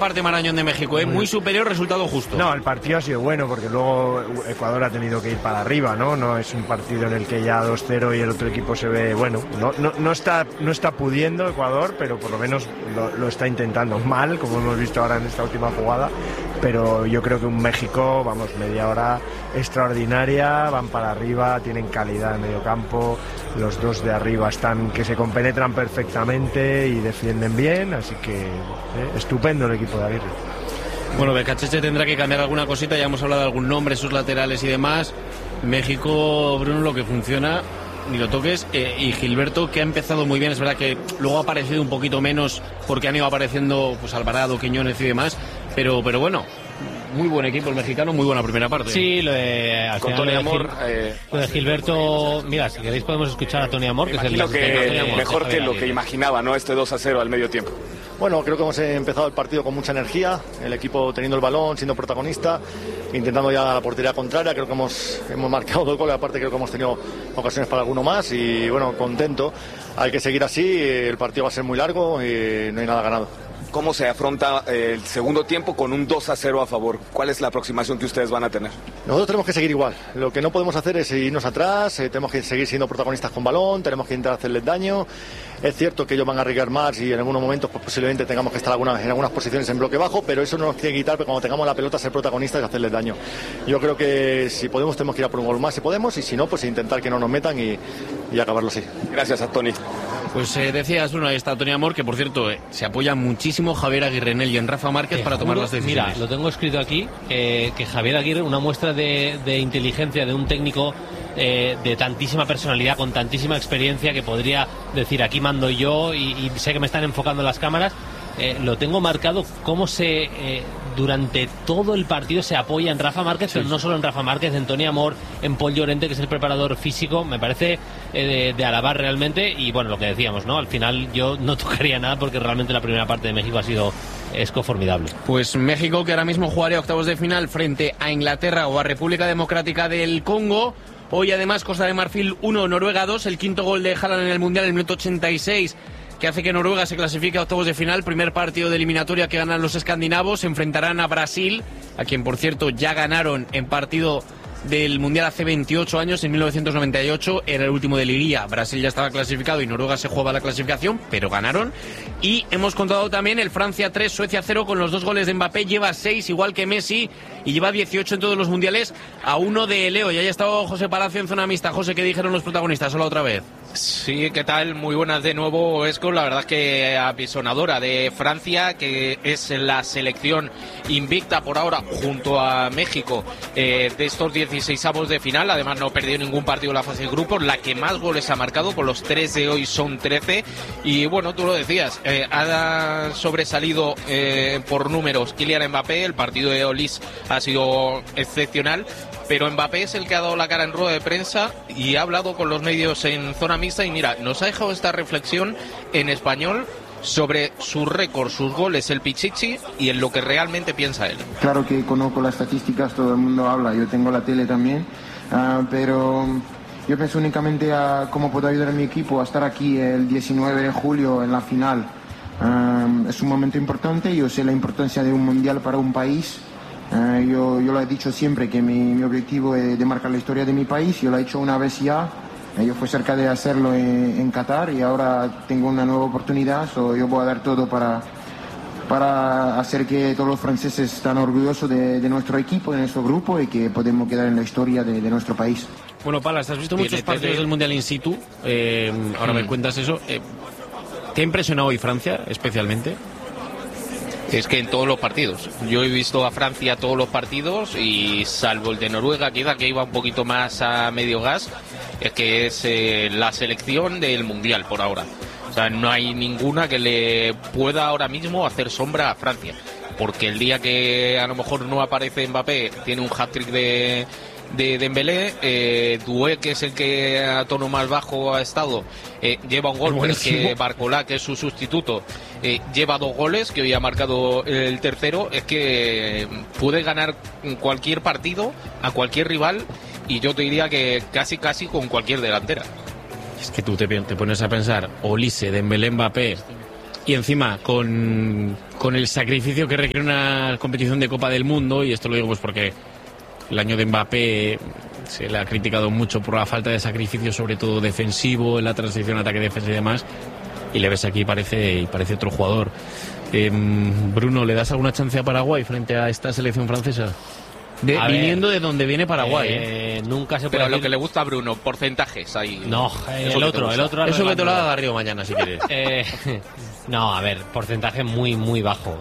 parte, Marañón, de México, muy superior, resultado justo. No, el partido ha sido bueno porque luego Ecuador ha tenido que ir para arriba, ¿no? No es un partido en el que ya 2-0 y el otro equipo se ve, bueno, no está pudiendo Ecuador, pero por lo menos lo está intentando mal, como hemos visto ahora en esta última jugada. Pero yo creo que un México, vamos, media hora extraordinaria, van para arriba, tienen calidad en medio campo, los dos de arriba están que se compenetran perfectamente y defienden bien, así que estupendo el equipo de Aguirre. Bueno, Becacheche tendrá que cambiar alguna cosita, ya hemos hablado de algún nombre, sus laterales y demás. México, Bruno, lo que funciona, ni lo toques, y Gilberto, que ha empezado muy bien, es verdad que luego ha aparecido un poquito menos porque han ido apareciendo pues Alvarado, Quiñones y demás, pero bueno, muy buen equipo el mexicano, muy buena primera parte. Sí, lo de Tony Amor, lo de Gilberto, mira, si queréis podemos escuchar a Tony Amor, que es el que mejor que lo que imaginaba, ¿no? Este 2-0 al medio tiempo. Bueno, creo que hemos empezado el partido con mucha energía, el equipo teniendo el balón, siendo protagonista, intentando ya la portería contraria. Creo que hemos marcado 2 goles, aparte creo que hemos tenido ocasiones para alguno más y bueno, contento. Hay que seguir así, el partido va a ser muy largo y no hay nada ganado. ¿Cómo se afronta el segundo tiempo con un 2-0 a favor? ¿Cuál es la aproximación que ustedes van a tener? Nosotros tenemos que seguir igual. Lo que no podemos hacer es irnos atrás, tenemos que seguir siendo protagonistas con balón, tenemos que intentar hacerles daño. Es cierto que ellos van a arriesgar más y en algunos momentos pues, posiblemente tengamos que estar en algunas posiciones en bloque bajo, pero eso no nos tiene que quitar, porque cuando tengamos la pelota ser protagonistas y hacerles daño. Yo creo que si podemos tenemos que ir a por un gol más si podemos, y si no, pues intentar que no nos metan y acabarlo así. Gracias a Tony. Pues decías, Bruno, ahí está Tony Amor, que por cierto se apoya muchísimo Javier Aguirre y en Rafa Márquez para tomar las decisiones. Mira, lo tengo escrito aquí, que Javier Aguirre, una muestra de inteligencia de un técnico de tantísima personalidad, con tantísima experiencia, que podría decir aquí mando yo y sé que me están enfocando las cámaras. Lo tengo marcado cómo durante todo el partido se apoya en Rafa Márquez, pero no solo en Rafa Márquez, en Tony Amor, en Paul Llorente, que es el preparador físico. Me parece de alabar realmente. Y bueno, lo que decíamos, ¿no? Al final yo no tocaría nada porque realmente la primera parte de México ha sido formidable. Pues México, que ahora mismo jugaría octavos de final frente a Inglaterra o a República Democrática del Congo. Hoy además Costa de Marfil 1, Noruega 2, el quinto gol de Haaland en el Mundial en el minuto 86, que hace que Noruega se clasifique a octavos de final. Primer partido de eliminatoria que ganan los escandinavos. Se enfrentarán a Brasil, a quien por cierto ya ganaron en partido del Mundial hace 28 años, en 1998, era el último de liguilla. Brasil ya estaba clasificado y Noruega se jugaba la clasificación, pero ganaron. Y hemos contado también el Francia 3, Suecia 0, con los 2 goles de Mbappé. Lleva 6, igual que Messi, y lleva 18 en todos los mundiales, a 1 de Leo. Y ahí ha estado José Palacio en zona mixta. José, ¿qué dijeron los protagonistas? Hola otra vez. Sí, ¿qué tal? Muy buenas de nuevo, Esco. La verdad es que apisonadora de Francia, que es la selección invicta por ahora junto a México de estos 16avos de final. Además no perdió ningún partido en la fase de grupos, la que más goles ha marcado, con los 3 de hoy son 13. Y bueno, tú lo decías, ha sobresalido por números Kylian Mbappé. El partido de Olis ha sido excepcional, pero Mbappé es el que ha dado la cara en rueda de prensa y ha hablado con los medios en zona mixta. Y mira, nos ha dejado esta reflexión en español sobre sus récords, sus goles, el Pichichi, y en lo que realmente piensa él. Claro que conozco las estadísticas, todo el mundo habla, yo tengo la tele también, pero yo pienso únicamente a cómo puedo ayudar a mi equipo a estar aquí el 19 de julio en la final. Es un momento importante, yo sé la importancia de un mundial para un país. Yo lo he dicho siempre, que mi objetivo es de marcar la historia de mi país. Yo lo he hecho una vez ya, yo fui cerca de hacerlo en Qatar, y ahora tengo una nueva oportunidad. Yo voy a dar todo para hacer que todos los franceses estén orgullosos de nuestro equipo, de nuestro grupo, y que podemos quedar en la historia de nuestro país. Bueno, Palas, has visto muchos partidos del Mundial in situ, ahora me cuentas eso. ¿Te ha impresionado hoy Francia especialmente? Es que en todos los partidos. Yo he visto a Francia todos los partidos, y salvo el de Noruega, quizá que iba un poquito más a medio gas, es que es la selección del Mundial por ahora. O sea, no hay ninguna que le pueda ahora mismo hacer sombra a Francia. Porque el día que a lo mejor no aparece Mbappé, tiene un hat-trick de Dembélé, Doué, que es el que a tono más bajo ha estado, lleva un gol, pero es que Barcola, que es su sustituto, lleva 2 goles, que hoy ha marcado el tercero. Es que puede ganar cualquier partido a cualquier rival, y yo te diría que casi con cualquier delantera. Es que tú te pones a pensar, Olise, Dembélé, Mbappé, y encima con con el sacrificio que requiere una competición de Copa del Mundo, y esto lo digo pues porque el año de Mbappé se le ha criticado mucho por la falta de sacrificio, sobre todo defensivo, en la transición ataque-defensa y demás, y le ves aquí y parece otro jugador. Bruno, ¿le das alguna chance a Paraguay frente a esta selección francesa? Viniendo de donde viene Paraguay. Nunca se puede Pero decir... lo que le gusta a Bruno, porcentajes ahí. No, el otro. Eso que te lo haga Garrido mañana, si quieres. No, a ver, porcentaje muy, muy bajo.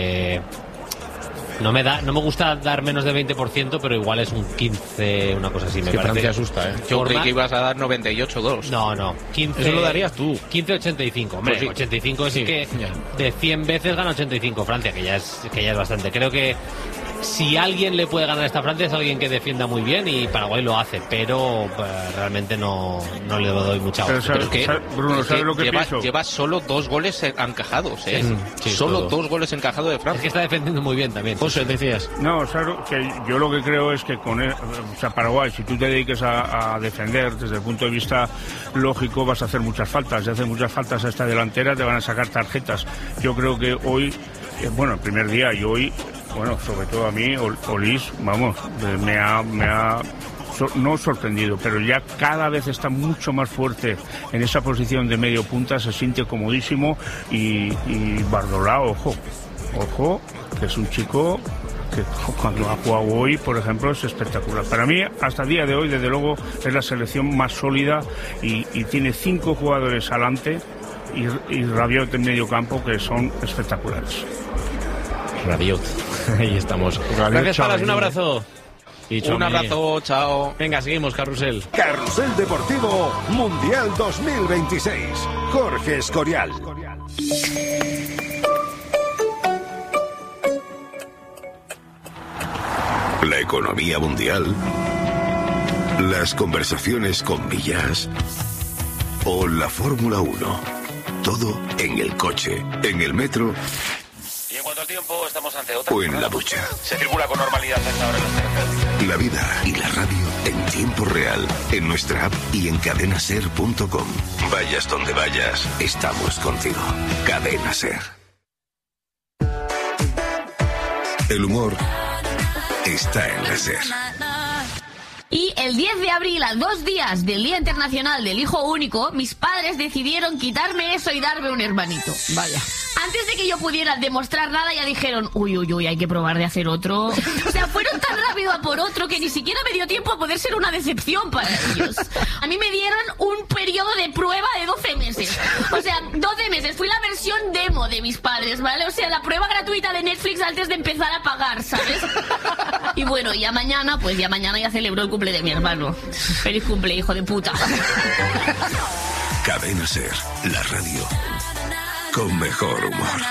No me gusta dar menos de 20%, pero igual es un 15, una cosa así. Es que Francia asusta, ¿eh? Yo creí que ibas a dar 98-2. No, 15. Eso lo darías tú. 15-85. Hombre, Pues sí. 85 es que de 100 veces gana 85 Francia, que ya es bastante. Creo que si alguien le puede ganar a esta Francia es alguien que defienda muy bien, y Paraguay lo hace, pero realmente no le doy mucha Pero opción. Bruno, ¿sabes lo que pienso? Lleva solo 2 goles encajados, ¿eh? Sí, solo todo. 2 goles encajados de Es Francia. que está defendiendo muy bien también. José, decías. No, ¿sabes? Que yo lo que creo es que Paraguay, si tú te dediques a defender desde el punto de vista lógico, vas a hacer muchas faltas. Si haces muchas faltas a esta delantera, te van a sacar tarjetas. Yo creo que hoy, el primer día y hoy, sobre todo a mí, Olís, vamos, me ha no sorprendido, pero ya cada vez está mucho más fuerte en esa posición de medio punta, se siente comodísimo, y Bardolá, ojo, que es un chico que cuando ha jugado hoy, por ejemplo, es espectacular. Para mí, hasta el día de hoy, desde luego, es la selección más sólida, y tiene 5 jugadores adelante y Rabiot en medio campo que son espectaculares. Rabiot. Ahí estamos. Gracias, Palas, un abrazo. Un abrazo, chao. Venga, seguimos, Carrusel. Carrusel Deportivo Mundial 2026. Jorge Escorial. La economía mundial, las conversaciones con Villas o la Fórmula 1. Todo en el coche, en el metro. Y en cuanto al tiempo, estamos ante otra. O en la ducha. Se circula con normalidad hasta ahora en las carreteras. La vida y la radio en tiempo real, en nuestra app y en cadenaser.com. Vayas donde vayas, estamos contigo. Cadena Ser. El humor está en la Ser. Y el 10 de abril, a 2 días del Día Internacional del Hijo Único, mis padres decidieron quitarme eso y darme un hermanito. Vaya. Antes de que yo pudiera demostrar nada, ya dijeron, uy, hay que probar de hacer otro. O sea, fueron tan rápido a por otro que ni siquiera me dio tiempo a poder ser una decepción para ellos. A mí me dieron un periodo de prueba de 12 meses. O sea, 12 meses. Fui la versión demo de mis padres, ¿vale? O sea, la prueba gratuita de Netflix antes de empezar a pagar, ¿sabes? Y bueno, ya mañana ya celebro el cumple de mi hermano. Feliz cumple, hijo de puta. Cadena Ser, la radio con mejor humor.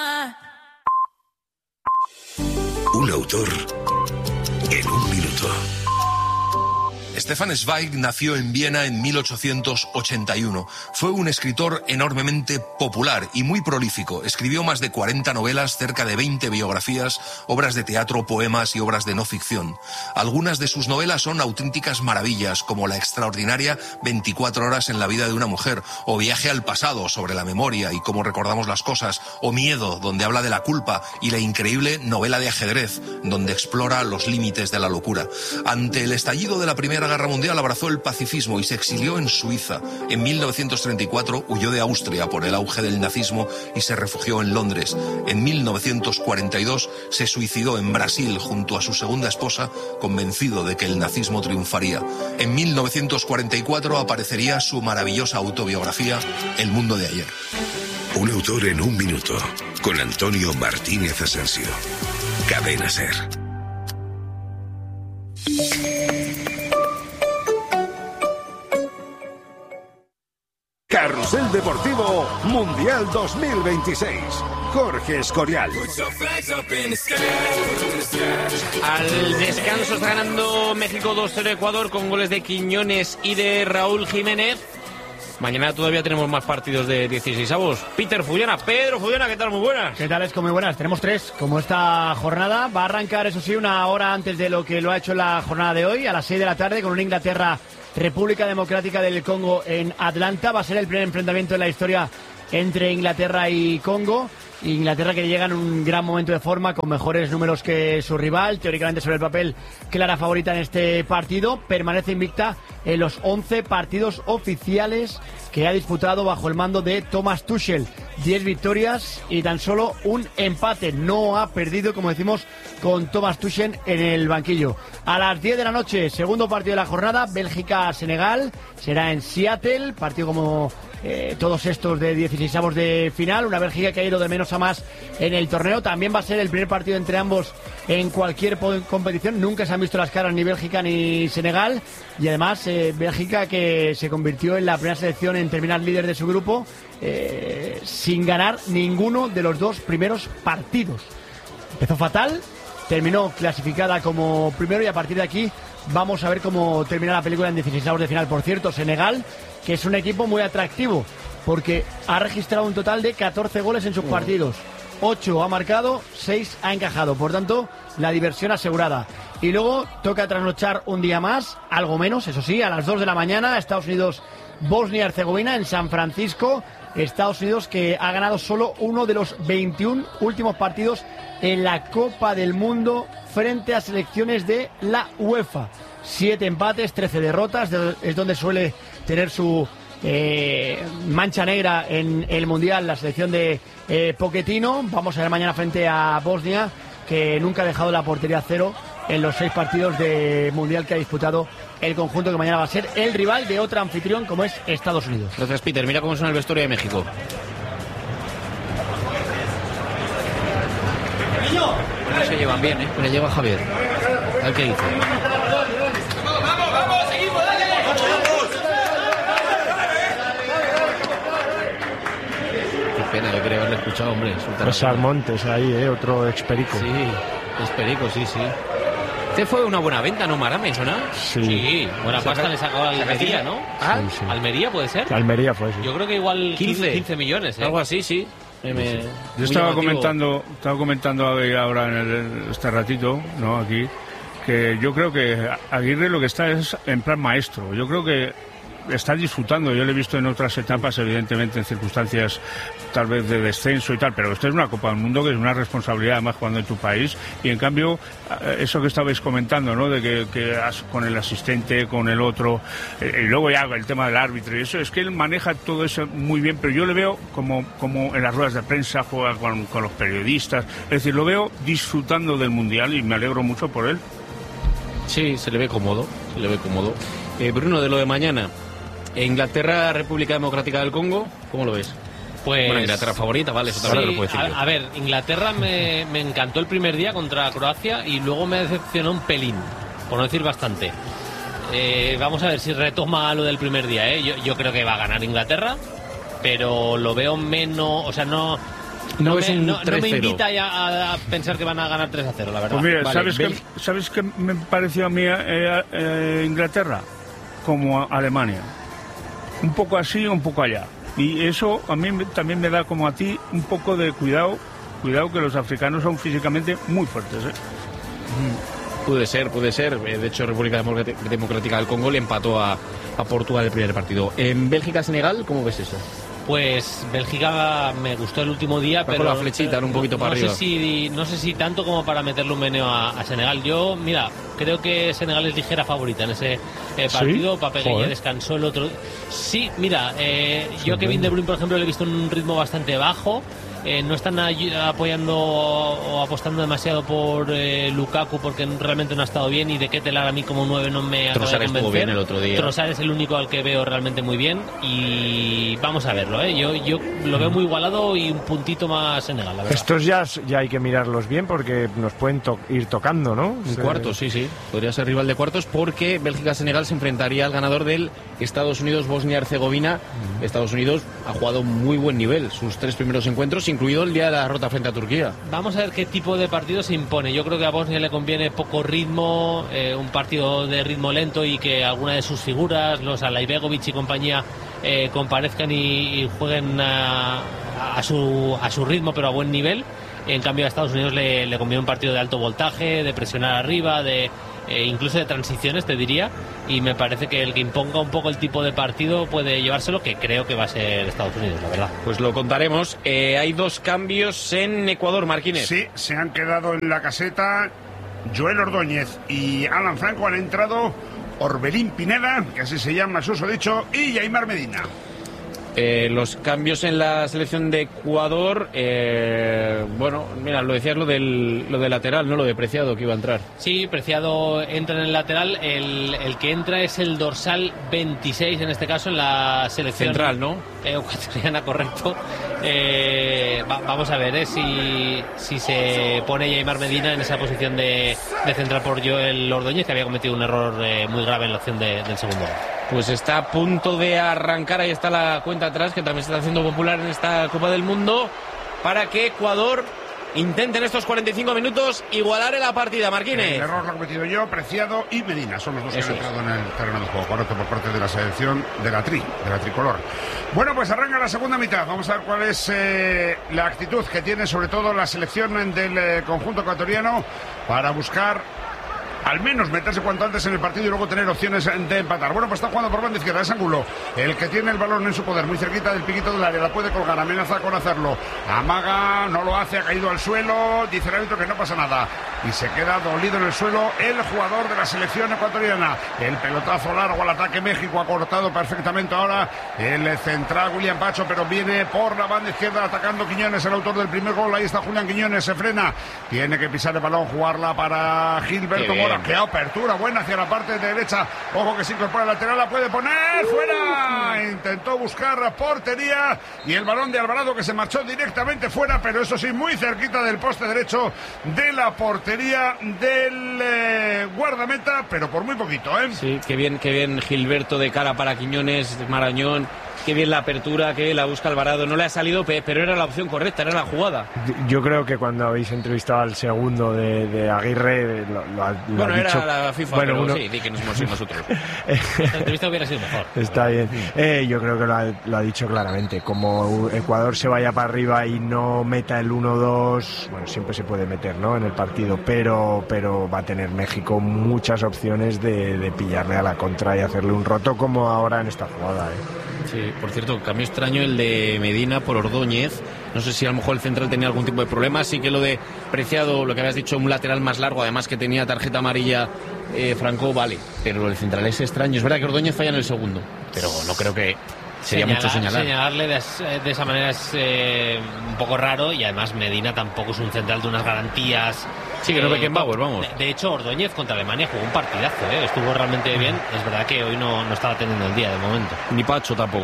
Un autor en un minuto. Stefan Zweig nació en Viena en 1881. Fue un escritor enormemente popular y muy prolífico. Escribió más de 40 novelas, cerca de 20 biografías, obras de teatro, poemas y obras de no ficción. Algunas de sus novelas son auténticas maravillas, como la extraordinaria 24 horas en la vida de una mujer, o Viaje al pasado, sobre la memoria y cómo recordamos las cosas, o Miedo, donde habla de la culpa, y la increíble novela de ajedrez, donde explora los límites de la locura. Ante el estallido de la Primera Guerra Mundial abrazó el pacifismo y se exilió en Suiza. En 1934 huyó de Austria por el auge del nazismo y se refugió en Londres. En 1942 se suicidó en Brasil junto a su segunda esposa, convencido de que el nazismo triunfaría. En 1944 aparecería su maravillosa autobiografía, El mundo de ayer. Un autor en un minuto, con Antonio Martínez Asensio. Cadena Ser. Carrusel Deportivo Mundial 2026. Jorge Escorial. Al descanso está ganando México 2-0 Ecuador con goles de Quiñones y de Raúl Jiménez. Mañana todavía tenemos más partidos de 16avos. Pedro Fullana, ¿qué tal? Muy buenas. ¿Qué tal? Muy buenas. Tenemos 3, como esta jornada. Va a arrancar, eso sí, una hora antes de lo que lo ha hecho la jornada de hoy, a las 6 de la tarde, con una Inglaterra-República Democrática del Congo en Atlanta. Va a ser el primer enfrentamiento en la historia entre Inglaterra y Congo. Inglaterra, que llega en un gran momento de forma, con mejores números que su rival, teóricamente sobre el papel clara favorita en este partido, permanece invicta en los 11 partidos oficiales que ha disputado bajo el mando de Thomas Tuchel. 10 victorias y tan solo un empate. No ha perdido, como decimos, con Thomas Tuchel en el banquillo. A las 10 de la noche, segundo partido de la jornada, Bélgica-Senegal. Será en Seattle, partido como todos estos de 16avos de final. Una Bélgica que ha ido de menos a más en el torneo. También va a ser el primer partido entre ambos en cualquier competición. Nunca se han visto las caras ni Bélgica ni Senegal. Y además Bélgica, que se convirtió en la primera selección en terminar líder de su grupo sin ganar ninguno de los dos primeros partidos. Empezó fatal, terminó clasificada como primero, y a partir de aquí vamos a ver cómo termina la película en 16avos de final. Por cierto, Senegal, que es un equipo muy atractivo porque ha registrado un total de 14 goles en sus partidos. 8 ha marcado, 6 ha encajado. Por tanto, la diversión asegurada. Y luego toca trasnochar un día más, algo menos, eso sí, a las 2 de la mañana, Estados Unidos, Bosnia-Herzegovina, en San Francisco. Estados Unidos, que ha ganado solo uno de los 21 últimos partidos en la Copa del Mundo frente a selecciones de la UEFA. 7 empates, 13 derrotas, es donde suele tener su mancha negra en el Mundial la selección de Pochettino. Vamos a ver mañana frente a Bosnia, que nunca ha dejado la portería a cero en los 6 partidos de Mundial que ha disputado el conjunto, que mañana va a ser el rival de otro anfitrión como es Estados Unidos. Gracias, Peter. Mira cómo suena el vestuario de México. No se llevan bien, ¿eh? Le lleva Javier. A ver qué dice. ¡Vamos, seguimos, dale! Qué pena, yo quería haberle escuchado, hombre. Pues Montes ahí, otro experico. Sí, experico, sí. Este fue una buena venta, ¿no, Mara? ¿Me suena? Sí, buena pasta le sacó a Almería, ¿no? Ah, sí. ¿Almería puede ser? Almería fue, sí. Yo creo que igual 15 millones, ¿eh? Algo así, sí. Yo estaba comentando ahora en este ratito, ¿no? Aquí, que yo creo que Aguirre lo que está es en plan maestro. Yo creo que está disfrutando. Yo lo he visto en otras etapas, evidentemente en circunstancias tal vez de descenso y tal, pero esto es una Copa del Mundo que es una responsabilidad, además jugando en tu país, y en cambio eso que estabais comentando, ¿no? De que con el asistente, con el otro, y luego ya el tema del árbitro y eso, es que él maneja todo eso muy bien, pero yo le veo como en las ruedas de prensa, juega con los periodistas, es decir, lo veo disfrutando del Mundial y me alegro mucho por él. Sí, se le ve cómodo. Bruno, de lo de mañana, Inglaterra, República Democrática del Congo, ¿cómo lo ves? Pues, bueno, Inglaterra favorita, vale, eso también lo puedo decir. A ver, Inglaterra me encantó el primer día contra Croacia y luego me decepcionó un pelín, por no decir bastante. Vamos a ver si retoma lo del primer día, ¿eh? Yo creo que va a ganar Inglaterra, pero lo veo menos, o sea, no me invita ya a pensar que van a ganar 3-0, la verdad. Pues mira, vale, ¿sabes qué me pareció a mí Inglaterra? Como Alemania. Un poco así, un poco allá. Y eso a mí también me da, como a ti, un poco de cuidado que los africanos son físicamente muy fuertes, ¿eh? Puede ser. De hecho, República Democrática del Congo le empató a Portugal el primer partido. En Bélgica-Senegal, ¿cómo ves eso? Pues Bélgica me gustó el último día, pero con la flechita un poquito para arriba. No sé si tanto como para meterle un meneo a Senegal. Yo, mira, creo que Senegal es ligera favorita en ese partido. ¿Sí? Pape Gueye descansó el otro. Sí, mira, yo a Kevin De Bruyne, por ejemplo, le he visto en un ritmo bastante bajo. No están apoyando o apostando demasiado por Lukaku, porque realmente no ha estado bien, y de Ketelaere a mí como 9 no me acaba de convencer. Estuvo bien el otro día. Trossard es el único al que veo realmente muy bien, y vamos a verlo, ¿eh? Yo lo veo muy igualado y un puntito más Senegal, la verdad. Estos ya hay que mirarlos bien porque nos pueden ir tocando, ¿no? En cuartos, sí. Podría ser rival de cuartos, porque Bélgica-Senegal se enfrentaría al ganador del Estados Unidos-Bosnia-Herzegovina. Estados Unidos ha jugado muy buen nivel sus 3 primeros encuentros, incluido el día de la derrota frente a Turquía. Vamos a ver qué tipo de partido se impone. Yo creo que a Bosnia le conviene poco ritmo, un partido de ritmo lento, y que alguna de sus figuras, los Alaibegovic y compañía, comparezcan y jueguen a su ritmo, pero a buen nivel. En cambio a Estados Unidos le conviene un partido de alto voltaje, de presionar arriba, incluso de transiciones, te diría, y me parece que el que imponga un poco el tipo de partido puede llevárselo, que creo que va a ser Estados Unidos, la verdad. Pues lo contaremos. Hay 2 cambios en Ecuador, Marquines. Sí, se han quedado en la caseta Joel Ordóñez y Alan Franco. Han entrado Orbelín Pineda, que así se llama su dicho, y Aimar Medina. Los cambios en la selección de Ecuador, bueno, mira, lo decías lo del lateral, ¿no? Lo de Preciado, que iba a entrar. Sí, Preciado entra en el lateral, el que entra es el dorsal 26, en este caso, en la selección central, ¿no? Ecuatoriana, correcto. Vamos a ver si se pone Aimar Medina en esa posición de central por Joel Ordóñez, que había cometido un error muy grave en la opción del segundo gol. Pues está a punto de arrancar, ahí está la cuenta atrás, que también se está haciendo popular en esta Copa del Mundo, para que Ecuador intente en estos 45 minutos igualar en la partida. Marquines. El error lo he cometido yo, Preciado y Medina, son los dos que han entrado en el terreno de juego, correcto, por parte de la selección de la tricolor. Bueno, pues arranca la segunda mitad, vamos a ver cuál es la actitud que tiene sobre todo la selección del conjunto ecuatoriano para buscar al menos meterse cuanto antes en el partido y luego tener opciones de empatar. Bueno, pues está jugando por banda izquierda, es Ángulo el que tiene el balón en su poder, muy cerquita del piquito del área, la puede colgar, amenaza con hacerlo, amaga, no lo hace, ha caído al suelo, dice el árbitro que no pasa nada y se queda dolido en el suelo el jugador de la selección ecuatoriana. El pelotazo largo al ataque, México ha cortado perfectamente ahora el central William Pacho, pero viene por la banda izquierda atacando Quiñones, el autor del primer gol. Ahí está Julián Quiñones, se frena, tiene que pisar el balón, jugarla para Gilberto Mora. Qué apertura buena hacia la parte derecha, ojo que se incorpora el lateral, la puede poner fuera, intentó buscar portería y el balón de Alvarado, que se marchó directamente fuera, pero eso sí, muy cerquita del poste derecho de la portería del guardameta, pero por muy poquito, ¿eh? Sí, qué bien Gilberto de cara para Quiñones, Marañón. Qué bien la apertura, que la busca Alvarado. No le ha salido, pero era la opción correcta, era la jugada. Yo creo que cuando habéis entrevistado al segundo de Aguirre, lo ha bueno, dicho. Era la FIFA, bueno, pero sí, di que no somos nosotros. La entrevista hubiera sido mejor. Está bien. Yo creo que lo ha dicho claramente. Como Ecuador se vaya para arriba y no meta el 1-2, bueno, siempre se puede meter, ¿no?, en el partido, pero va a tener México muchas opciones de pillarle a la contra y hacerle un roto, como ahora en esta jugada, Sí, por cierto, cambio extraño el de Medina por Ordóñez. No sé si a lo mejor el central tenía algún tipo de problema. Sí que lo de Preciado, lo que habías dicho, un lateral más largo, además que tenía tarjeta amarilla Franco, vale. Pero el central es extraño. Es verdad que Ordóñez falla en el segundo, pero no creo que sería mucho señalar. Señalarle de esa manera es un poco raro, y además Medina tampoco es un central de unas garantías. Sí, que no Beckenbauer, vamos. De hecho, Ordóñez contra Alemania jugó un partidazo, estuvo realmente bien. Es verdad que hoy no estaba teniendo el día de momento. Ni Pacho tampoco.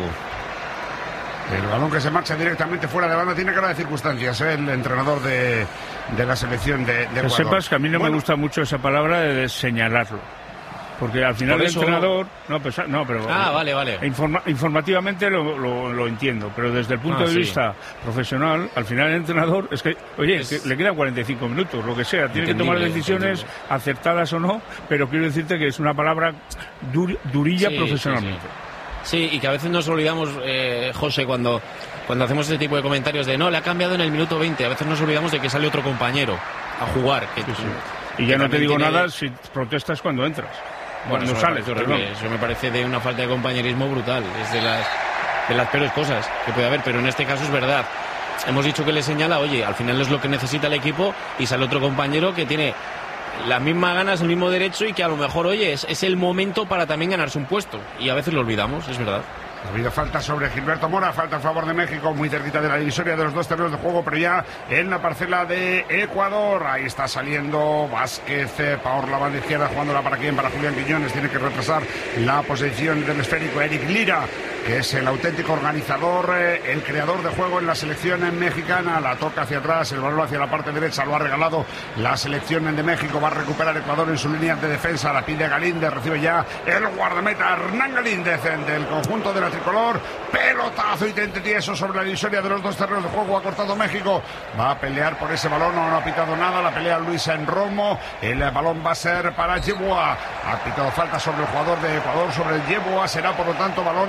El balón que se marcha directamente fuera de banda tiene cara de circunstancias, el entrenador de la selección de Ecuador. Que sepas que a mí no me gusta mucho esa palabra de señalarlo. Porque al final el entrenador... No, pero... Vale. Informativamente lo entiendo, pero desde el punto de vista profesional, al final el entrenador es que, oye, que le quedan 45 minutos, lo que sea, tiene que tomar decisiones acertadas o no, pero quiero decirte que es una palabra durilla profesionalmente. Sí, y que a veces nos olvidamos, José, cuando hacemos este tipo de comentarios de no, le ha cambiado en el minuto 20, a veces nos olvidamos de que sale otro compañero a jugar. Y ya no te digo nada si protestas cuando entras. Bueno, eso me parece de una falta de compañerismo brutal. Es de las peores cosas que puede haber, pero en este caso es verdad. Hemos dicho que le señala, oye, al final es lo que necesita el equipo, y sale otro compañero que tiene las mismas ganas, el mismo derecho, y que a lo mejor, oye, es el momento para también ganarse un puesto. Y a veces lo olvidamos, es verdad. Ha habido falta sobre Gilberto Mora, falta a favor de México, muy cerquita de la divisoria de los dos terrenos de juego, pero ya en la parcela de Ecuador. Ahí está saliendo Vázquez por la banda izquierda, jugándola para quién, para Julián Quiñones. Tiene que retrasar la posición del esférico Eric Lira, que es el auténtico organizador, el creador de juego en la selección mexicana. La toca hacia atrás, el balón hacia la parte derecha, lo ha regalado la selección de México. Va a recuperar Ecuador en su línea de defensa, la pide Galíndez, recibe ya el guardameta Hernán Galíndez del conjunto de la tricolor. Pelotazo y tente tieso sobre la divisoria de los dos terrenos de juego. Ha cortado México, va a pelear por ese balón, no ha pitado nada, la pelea Luisa en Romo. El balón va a ser para Yeboah, ha pitado falta sobre el jugador de Ecuador, sobre el Yeboah, será por lo tanto balón para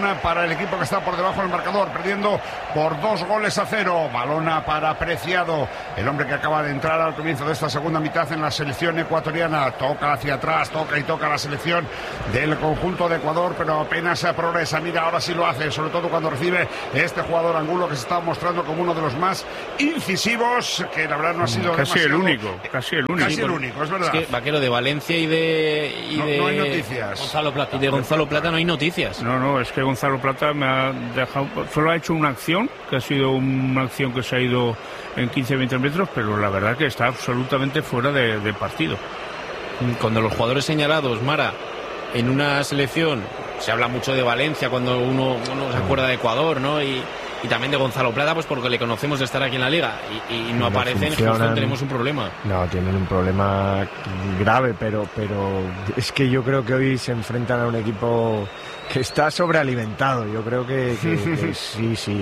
el equipo que está por debajo del marcador, perdiendo por 2-0. Balona para Preciado, el hombre que acaba de entrar al comienzo de esta segunda mitad en la selección ecuatoriana. Toca hacia atrás, toca la selección del conjunto de Ecuador, pero apenas se progresa. Mira, ahora sí lo hace, sobre todo cuando recibe este jugador Angulo, que se está mostrando como uno de los más incisivos, que la verdad no ha sido casi el único, es verdad. Es que Vaquero, de Valencia y de no hay noticias. Gonzalo Plata. Y de Gonzalo Plata no hay noticias. No, es que Gonzalo Plata me ha dejado, solo ha hecho una acción, que ha sido una acción que se ha ido en 15-20 metros, pero la verdad que está absolutamente fuera de partido. Cuando los jugadores señalados, Mara, en una selección, se habla mucho de Valencia cuando uno se acuerda de Ecuador, ¿no? Y también de Gonzalo Plata, pues porque le conocemos de estar aquí en la Liga y no aparecen, Houston tenemos un problema. No, tienen un problema grave, pero es que yo creo que hoy se enfrentan a un equipo que está sobrealimentado. Yo creo que sí.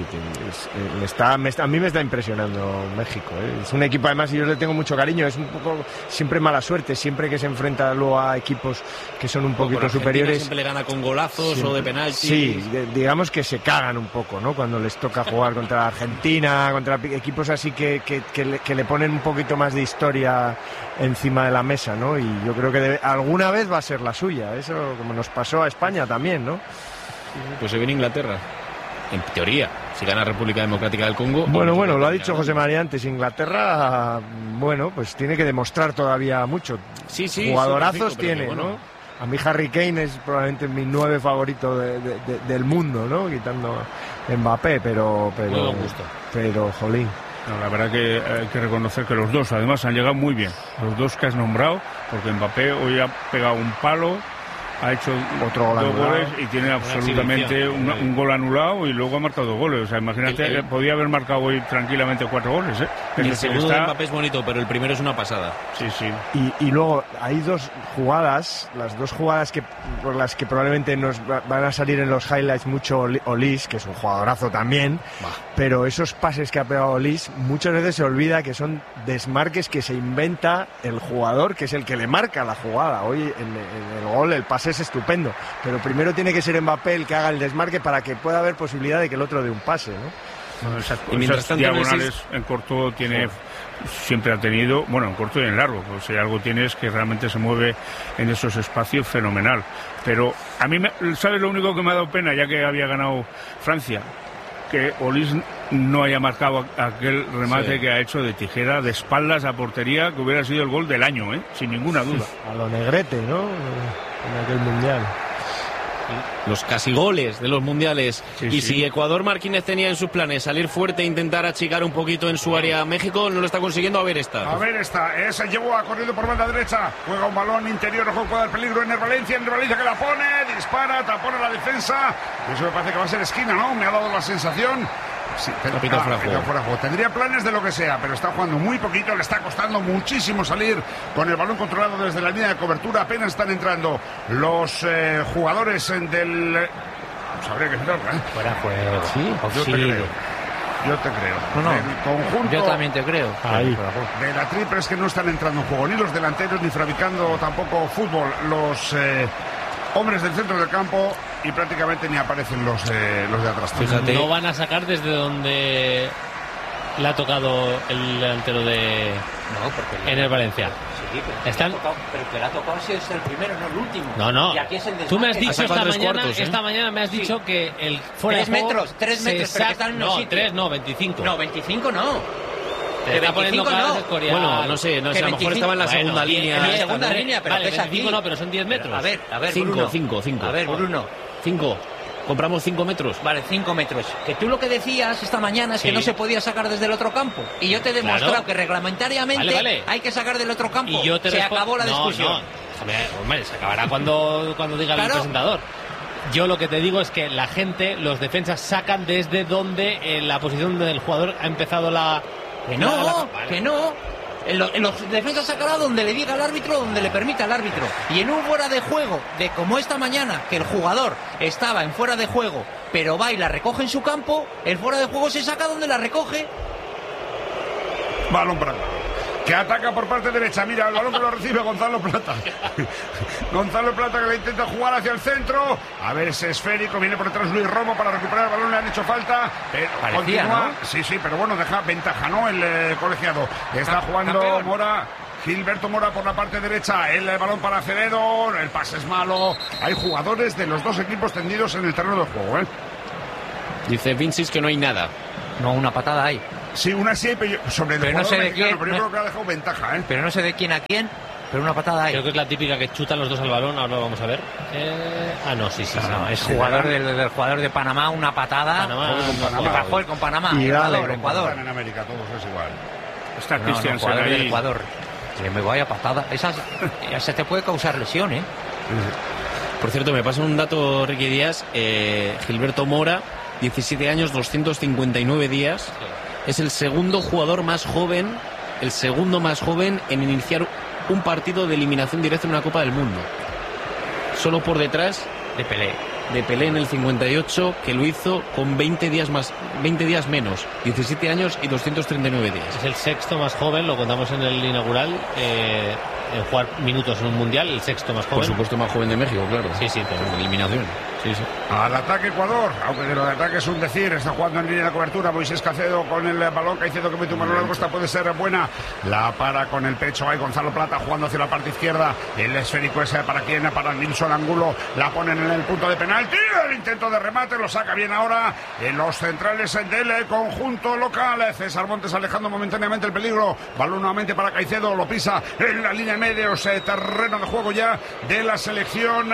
A mí me está impresionando México, ¿eh? Es un equipo, además, y yo le tengo mucho cariño. Es un poco siempre mala suerte, siempre que se enfrenta luego a equipos que son un poquito superiores. Siempre le gana con golazos o de penaltis. Sí, digamos que se cagan un poco, ¿no? Cuando les toca jugar contra Argentina, contra equipos así que le ponen un poquito más de historia encima de la mesa, ¿no? Y yo creo que alguna vez va a ser la suya. Eso, como nos pasó a España también, ¿no? Pues se viene Inglaterra, en teoría, si gana República Democrática del Congo. Bueno, lo ha dicho José María antes. Inglaterra, bueno, pues tiene que demostrar todavía mucho. Sí, jugadorazos tiene, ¿no? A mí Harry Kane es probablemente mi 9 favorito del mundo, ¿no? Quitando Mbappé, pero jolín. No, la verdad que hay que reconocer que los dos, además, han llegado muy bien. Los dos que has nombrado, porque Mbappé hoy ha pegado un palo, ha hecho otro gol 2 goles y tiene absolutamente un gol anulado y luego ha marcado 2 goles. O sea, imagínate, podía haber marcado hoy tranquilamente 4 goles, ¿eh? El segundo de Mbappé es bonito, pero el primero es una pasada. Sí. Y luego hay dos jugadas, las dos jugadas por las que probablemente nos van a salir en los highlights mucho Olís, que es un jugadorazo también, pero esos pases que ha pegado Olís muchas veces se olvida que son desmarques que se inventa el jugador, que es el que le marca la jugada. Hoy en el gol el pase es estupendo, pero primero tiene que ser Mbappé el que haga el desmarque para que pueda haber posibilidad de que el otro dé un pase, ¿no? Bueno, y mientras tanto, diagonales en corto siempre ha tenido, bueno, en corto y en largo, pues si algo tiene es que realmente se mueve en esos espacios fenomenal. Pero a mí, ¿sabes lo único que me ha dado pena, ya que había ganado Francia? Que Olís no haya marcado aquel remate que ha hecho de tijera de espaldas a portería, que hubiera sido el gol del año, sin ninguna duda. A lo Negrete, ¿no? En aquel mundial. Los casi goles de los mundiales. Si Ecuador, Marquínez tenía en sus planes salir fuerte e intentar achicar un poquito en su área México, no lo está consiguiendo. A ver esta, llegó a corriendo por banda derecha, juega un balón interior, ojo, puede dar peligro en el Valencia que la pone, dispara, tapona la defensa. Eso me parece que va a ser esquina, ¿no? Me ha dado la sensación. Sí, fuera juego. Tendría planes de lo que sea, pero está jugando muy poquito, le está costando muchísimo salir con el balón controlado desde la línea de cobertura. Apenas están entrando los jugadores del... Pues habría que entrar, ¿eh? Fuera juego. Yo te creo. No. El conjunto yo también te creo. Ahí. De la triple es que no están entrando en juego, ni los delanteros, ni fabricando tampoco fútbol los hombres del centro del campo, y prácticamente ni aparecen los de atrás. Fíjate. No van a sacar desde donde le ha tocado el delantero de... No, porque... En el Valencia. Sí, pero que le ha tocado si es el primero, no el último. No. Y aquí es el tú me has dicho esta mañana me has dicho que el fuera 3 metros, pero que están en no, 3 no, 25. No, 25 no. Te está poniendo caras Escorial. Bueno, no sé, a lo mejor estaba en la segunda línea. En la segunda línea, pero vale, es aquí. 25 no, pero son 10 metros. A ver, 5. A ver, Bruno. 5. Compramos 5 metros. Vale, 5 metros. Que tú lo que decías esta mañana es que no se podía sacar desde el otro campo. Y yo te he demostrado que reglamentariamente hay que sacar del otro campo. Y yo te acabó la discusión. Hombre, se acabará cuando diga el presentador. Yo lo que te digo es que la gente, los defensas, sacan desde donde la posición del jugador ha empezado la... Que no. Los defensas sacará donde le diga al árbitro, donde le permita al árbitro. Y en un fuera de juego, de como esta mañana, que el jugador estaba en fuera de juego, pero va y la recoge en su campo, el fuera de juego se saca donde la recoge. Balón para que ataca por parte derecha. Mira, el balón que lo recibe Gonzalo Plata. Gonzalo Plata que le intenta jugar hacia el centro. A ver ese esférico, viene por detrás Luis Romo para recuperar el balón, le han hecho falta. Pero parecía, continúa, ¿no? Sí, pero bueno, deja ventaja, ¿no? El colegiado. Está jugando campeón. Mora. Gilberto Mora por la parte derecha, el balón para Acevedo, el pase es malo. Hay jugadores de los dos equipos tendidos en el terreno de juego, ¿eh? Dice Vincis que no hay nada. No, una patada hay. Sí, una sí, pero sobre el Pero no jugador sé de mexicano, quién, pero yo no- creo que ha dejado ventaja, ¿eh? Pero no sé de quién a quién, pero una patada hay. Creo que es la típica que chutan los dos al balón, ahora lo vamos a ver. No, sí. No, es jugador del jugador de Panamá, una patada. Panamá, Rajoy con Panamá. Y Ecuador, dale, Ecuador. Están en América todos, es igual. Está No, Cristian jugador del ahí. Ecuador. Que me vaya patada. Esa te puede causar lesión, ¿eh? Por cierto, me pasa un dato, Ricky Díaz. Gilberto Mora, 17 años, 259 días. Es el segundo jugador más joven, en iniciar un partido de eliminación directa en una Copa del Mundo. Solo por detrás De Pelé. de Pelé en el 58, que lo hizo con 20 días menos, 17 años y 239 días. Es el sexto más joven, lo contamos en el inaugural, en jugar minutos en un mundial, el sexto más joven. Por supuesto, más joven de México, claro. Sí, pero en eliminación. Sí. Al ataque Ecuador, aunque de lo de ataque es un decir, está jugando en línea de cobertura Moisés Caicedo con el balón, Caicedo que mete un balón largo, esta puede ser buena, la para con el pecho, hay Gonzalo Plata jugando hacia la parte izquierda, el esférico ese para quién, para Nilson Angulo, la ponen en el punto de penalti, el intento de remate, lo saca bien ahora en los centrales del conjunto local, César Montes alejando momentáneamente el peligro, balón nuevamente para Caicedo, lo pisa en la línea de medios, terreno de juego ya de la selección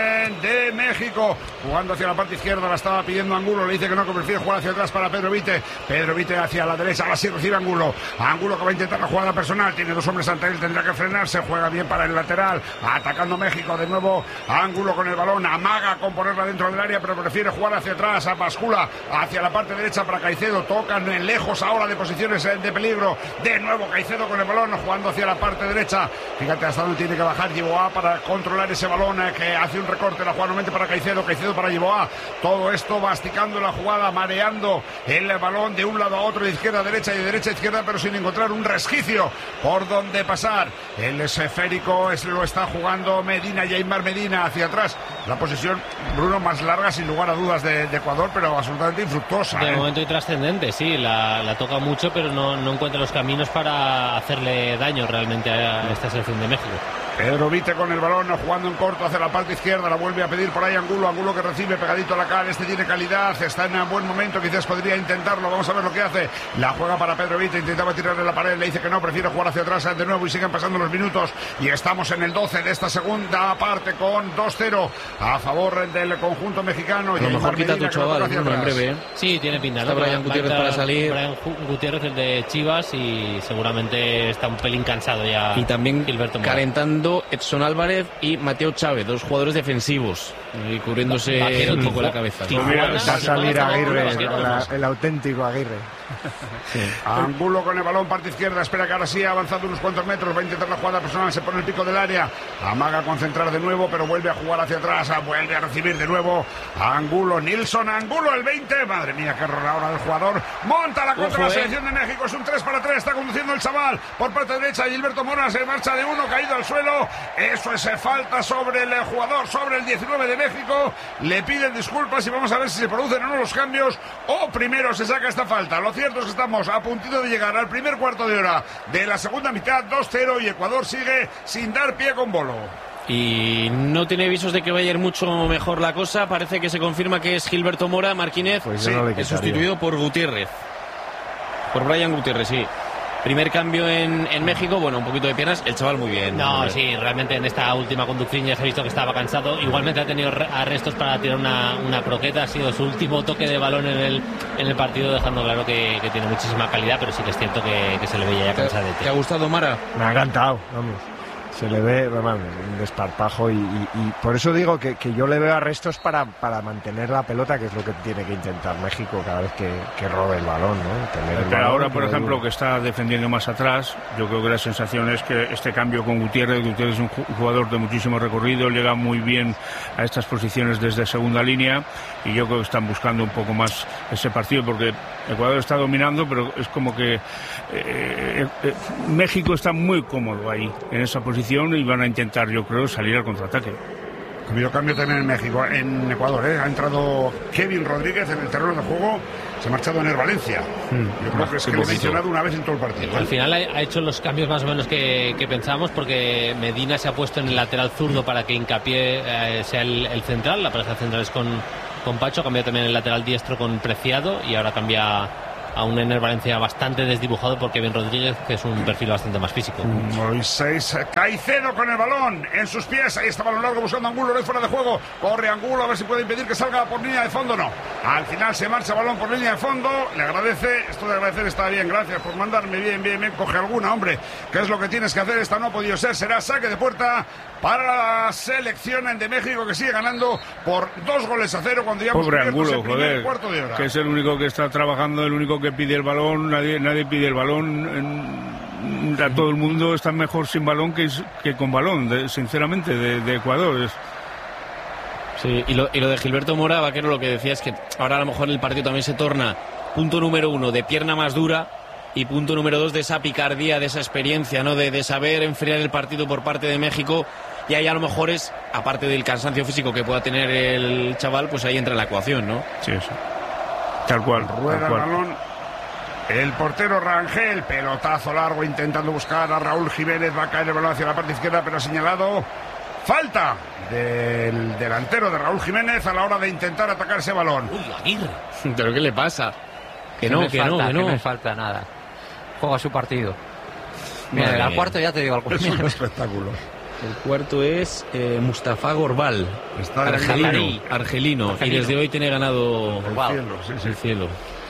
de México, jugando hacia la parte izquierda, la estaba pidiendo Angulo, le dice que no, que prefiere jugar hacia atrás para Pedro Vite hacia la derecha, ahora sí recibe Angulo que va a intentar la jugada personal, tiene dos hombres ante él, tendrá que frenarse, juega bien para el lateral, atacando México de nuevo, Angulo con el balón, amaga con ponerla dentro del área, pero prefiere jugar hacia atrás, a bascula hacia la parte derecha para Caicedo, tocan lejos ahora de posiciones de peligro, de nuevo Caicedo con el balón, jugando hacia la parte derecha, fíjate hasta dónde tiene que bajar Yeboah para controlar ese balón, que hace un recorte, la juega nuevamente para Caicedo para Yeboah, todo esto masticando la jugada, mareando el balón de un lado a otro, de izquierda a derecha y de derecha a izquierda, pero sin encontrar un resquicio por donde pasar. El esférico lo está jugando Jaimar Medina hacia atrás, la posición, Bruno, más larga sin lugar a dudas de Ecuador, pero absolutamente infructuosa. De momento intrascendente, sí, la toca mucho, pero no encuentra los caminos para hacerle daño realmente a esta selección de México. Pedro Vite con el balón, jugando en corto hacia la parte izquierda, la vuelve a pedir por ahí Angulo que recibe pegadito a la cara, tiene calidad, está en un buen momento, quizás podría intentarlo, vamos a ver lo que hace, la juega para Pedro Vite, intentaba tirarle la pared, le dice que no, prefiere jugar hacia atrás de nuevo y siguen pasando los minutos y estamos en el 12 de esta segunda parte con 2-0 a favor del conjunto mexicano. A lo mejor quita tu chaval, en breve. Sí, tiene pinta, ¿no? Está Brian Gutiérrez para salir. Brian Gutiérrez, el de Chivas, y seguramente está un pelín cansado ya. Y también Gilberto Mora. calentando Edson Álvarez y Mateo Chávez, dos jugadores defensivos, y cubriéndose un poco la cabeza. Va a salir Aguirre, el auténtico Aguirre. Sí. Angulo con el balón, parte izquierda, espera que ahora sí ha avanzado unos cuantos metros, va a intentar la jugada personal, se pone el pico del área, amaga a concentrar de nuevo, pero vuelve a jugar hacia atrás, vuelve a recibir de nuevo Angulo, Nilson Angulo, el 20, madre mía, qué error ahora del jugador, monta la contra la selección de México, es un 3-3, está conduciendo el chaval, por parte derecha, Gilberto Mora se marcha de uno, caído al suelo, eso es falta sobre el jugador, sobre el 19 de México, le piden disculpas y vamos a ver si se producen o no los cambios, o primero se saca esta falta. Lo cierto es que estamos a puntito de llegar al primer cuarto de hora de la segunda mitad, 2-0, y Ecuador sigue sin dar pie con bolo. Y no tiene visos de que vaya a ir mucho mejor la cosa. Parece que se confirma que es Gilberto Mora. Martínez es sustituido por Gutiérrez. Por Brian Gutiérrez, sí. Primer cambio en México, bueno, un poquito de piernas, el chaval muy bien. No, sí, realmente en esta última conducción ya se ha visto que estaba cansado. Igualmente ha tenido arrestos para tirar una croqueta, ha sido su último toque de balón en el partido, dejando claro que tiene muchísima calidad, pero sí que es cierto que se le veía ya cansadete. ¿Te ha gustado, Mara? Me ha encantado, vamos. Se le ve un desparpajo y por eso digo que yo le veo arrestos para mantener la pelota, que es lo que tiene que intentar México cada vez que robe el balón, ¿no? Pero ahora, por ejemplo, que está defendiendo más atrás, yo creo que la sensación es que este cambio con Gutiérrez es un jugador de muchísimo recorrido, llega muy bien a estas posiciones desde segunda línea, y yo creo que están buscando un poco más ese partido, porque Ecuador está dominando, pero es como que México está muy cómodo ahí, en esa posición, y van a intentar, yo creo, salir al contraataque. Ha habido cambio también en México, en Ecuador, ha entrado Kevin Rodríguez en el terreno de juego, se ha marchado Ener Valencia. Yo creo que es que lo he mencionado una vez en todo el partido. Al final ha hecho los cambios más o menos que pensábamos, porque Medina se ha puesto en el lateral zurdo para que Hincapié sea el central, la pareja central es con Pacho, ha cambiado también el lateral diestro con Preciado, y ahora cambia a un Ener Valencia bastante desdibujado por Kevin Rodríguez, que es un perfil bastante más físico. Moisés Caicedo con el balón en sus pies, ahí está balón largo buscando Angulo, no es fuera de juego, corre Angulo a ver si puede impedir que salga por línea de fondo, no. Al final se marcha balón por línea de fondo, le agradece, esto de agradecer está bien, gracias por mandarme, bien, coge alguna, hombre, ¿qué es lo que tienes que hacer? Esta no ha podido ser, será saque de puerta para la selección de México, que sigue ganando por 2-0 cuando ya hemos cubierto Angulo, ese primer cuarto de hora. Que es el único que está trabajando, el único que pide el balón, nadie pide el balón. A todo el mundo está mejor sin balón que con balón, sinceramente, de Ecuador. Sí, y lo de Gilberto Mora, Vaquero, lo que decía es que ahora a lo mejor el partido también se torna punto número 1 de pierna más dura, y punto número 2 de esa picardía, de esa experiencia, ¿no? De saber enfriar el partido por parte de México. Y ahí a lo mejor es, aparte del cansancio físico que pueda tener el chaval, pues ahí entra la ecuación, ¿no? Sí. Tal cual. Rueda el balón el portero Rangel, pelotazo largo intentando buscar a Raúl Jiménez, va a caer el balón hacia la parte izquierda, pero ha señalado falta del delantero de Raúl Jiménez a la hora de intentar atacar ese balón. Uy, Aguirre. ¿Pero qué le pasa? Que no me falta nada. Juega su partido. Mira, al cuarto ya te digo algo. Es un espectáculo. El cuarto es Mustafa Gorbal, argelino, y desde hoy tiene ganado el cielo.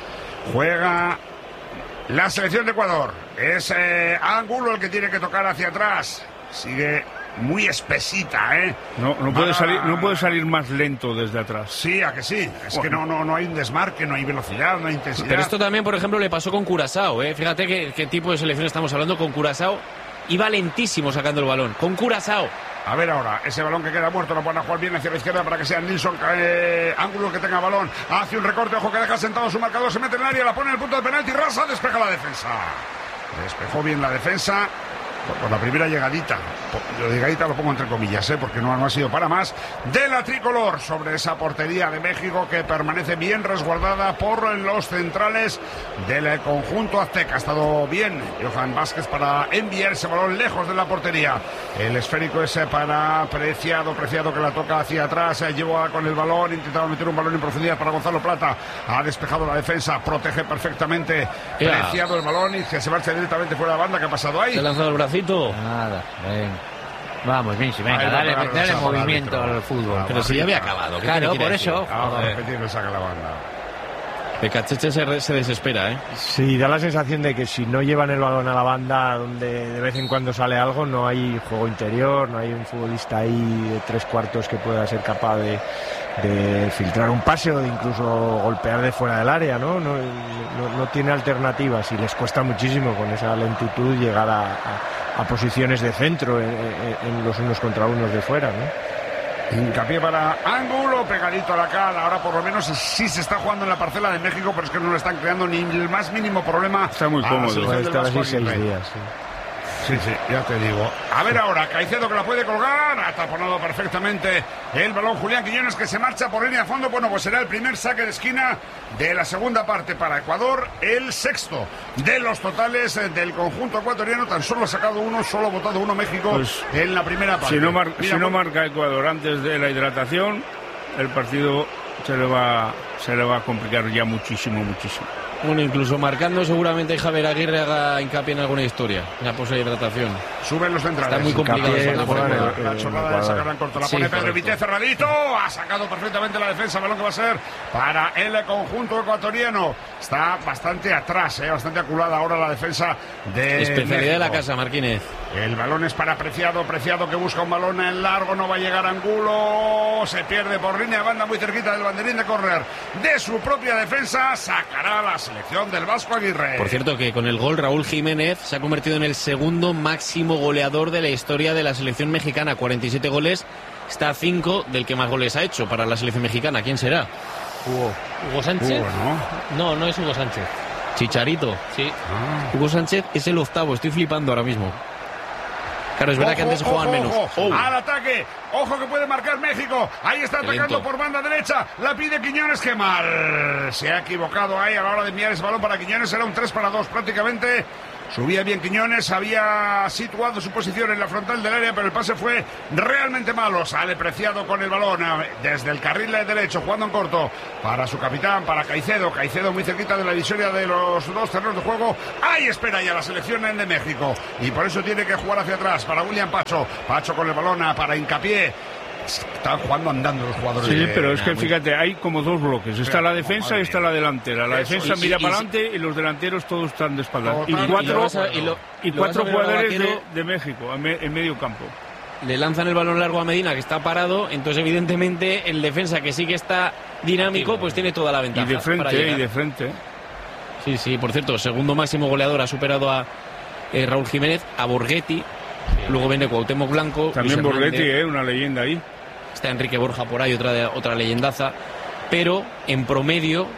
Juega la selección de Ecuador. Es Angulo el que tiene que tocar hacia atrás. Sigue muy espesita, ¿eh? No puede salir más lento desde atrás. Sí, a que sí. Es que no hay un desmarque, no hay velocidad, no hay intensidad. Pero esto también, por ejemplo, le pasó con Curazao, ¿eh? Fíjate qué tipo de selección estamos hablando con Curazao. Iba lentísimo sacando el balón, con Curazao. A ver ahora, ese balón que queda muerto lo van a jugar bien hacia la izquierda para que sea Nilsson Angulo que tenga balón. Hace un recorte, ojo que deja sentado su marcador, se mete en el área, la pone en el punto de penalti, Rasa, despeja la defensa. Despejó bien la defensa. Por la primera llegadita, lo pongo entre comillas, porque no ha sido para más, de la tricolor sobre esa portería de México que permanece bien resguardada por los centrales del conjunto azteca. Ha estado bien Johan Vázquez para enviar ese balón lejos de la portería. El esférico es para Preciado que la toca hacia atrás, lleva con el balón, intentaba meter un balón en profundidad para Gonzalo Plata, ha despejado la defensa, protege perfectamente Preciado el balón y que se marcha directamente fuera de la banda. ¿Qué ha pasado ahí? Se ha lanzado el brazo. Nada, ven. Vamos, Vinci, venga, dale movimiento al fútbol. Pero si ya había acabado. Claro, por eso. Ahora repetir, le saca la banda. Pecacheche se desespera, ¿eh? Sí, da la sensación de que si no llevan el balón a la banda, donde de vez en cuando sale algo, no hay juego interior, no hay un futbolista ahí de tres cuartos que pueda ser capaz de filtrar un pase o de incluso golpear de fuera del área, ¿no? No tiene alternativas y les cuesta muchísimo con esa lentitud llegar a posiciones de centro en los unos contra unos de fuera, ¿no? Hincapié para Angulo, pegadito a la cara. Ahora por lo menos sí se está jugando en la parcela de México, pero es que no le están creando ni el más mínimo problema. Está muy cómodo. Está así 6 días, sí. Sí, ya te digo. A ver ahora, Caicedo que la puede colgar. Ha taponado perfectamente el balón Julián Quiñones, que se marcha por línea de fondo. Bueno, pues será el primer saque de esquina de la segunda parte para Ecuador. El sexto de los totales del conjunto ecuatoriano. Tan solo ha sacado uno, solo ha votado uno México pues, en la primera parte. Si no marca Ecuador antes de la hidratación, el partido se le va a complicar ya muchísimo. Bueno, incluso marcando seguramente Javier Aguirre haga hincapié en alguna historia, en la hidratación. Suben los centrales. Está muy complicado. La chorrada de sacar en corto. La pone Pedro Vite cerradito. Ha sacado perfectamente la defensa. Balón que va a ser para el conjunto ecuatoriano. Está bastante atrás, bastante aculada ahora la defensa de especialidad México. de la casa, Marquínez. El balón es para Preciado, Preciado que busca un balón en largo, no va a llegar a Angulo, se pierde por línea de banda muy cerquita del banderín de córner de su propia defensa, sacará la selección del Vasco Aguirre. Por cierto que con el gol Raúl Jiménez se ha convertido en el segundo máximo goleador de la historia de la selección mexicana, 47 goles, está a 5 del que más goles ha hecho para la selección mexicana. ¿Quién será? Hugo Sánchez. No es Hugo Sánchez. Chicharito. Sí. Hugo Sánchez es el octavo, estoy flipando ahora mismo. Claro, es verdad que antes se jugaban menos. Al ataque, ojo que puede marcar México. Ahí está atacando por banda derecha. La pide Quiñones, qué mal. Se ha equivocado ahí a la hora de enviar ese balón para Quiñones. Era un 3-2 prácticamente. Subía bien Quiñones, había situado su posición en la frontal del área, pero el pase fue realmente malo. Sale Preciado con el balón desde el carril derecho, jugando en corto para su capitán, para Caicedo. Caicedo muy cerquita de la divisoria de los dos terrenos de juego. Ahí espera ya la selección de México. Y por eso tiene que jugar hacia atrás para William Pacho. Pacho con el balón para Hincapié. Están jugando andando los jugadores. Sí, pero es que fíjate, hay como dos bloques. Está la defensa y está la delantera. La defensa mira para adelante y los delanteros todos están de espaldas. Y cuatro jugadores de México en medio campo. Le lanzan el balón largo a Medina, que está parado. Entonces, evidentemente, el defensa, que sí que está dinámico, pues tiene toda la ventaja. Y de frente. Sí, por cierto, segundo máximo goleador, ha superado a Raúl Jiménez, a Borghetti. Luego viene Cuauhtémoc Blanco. También Borghetti, una leyenda ahí. Está Enrique Borja por ahí, otra leyendaza. Pero en promedio,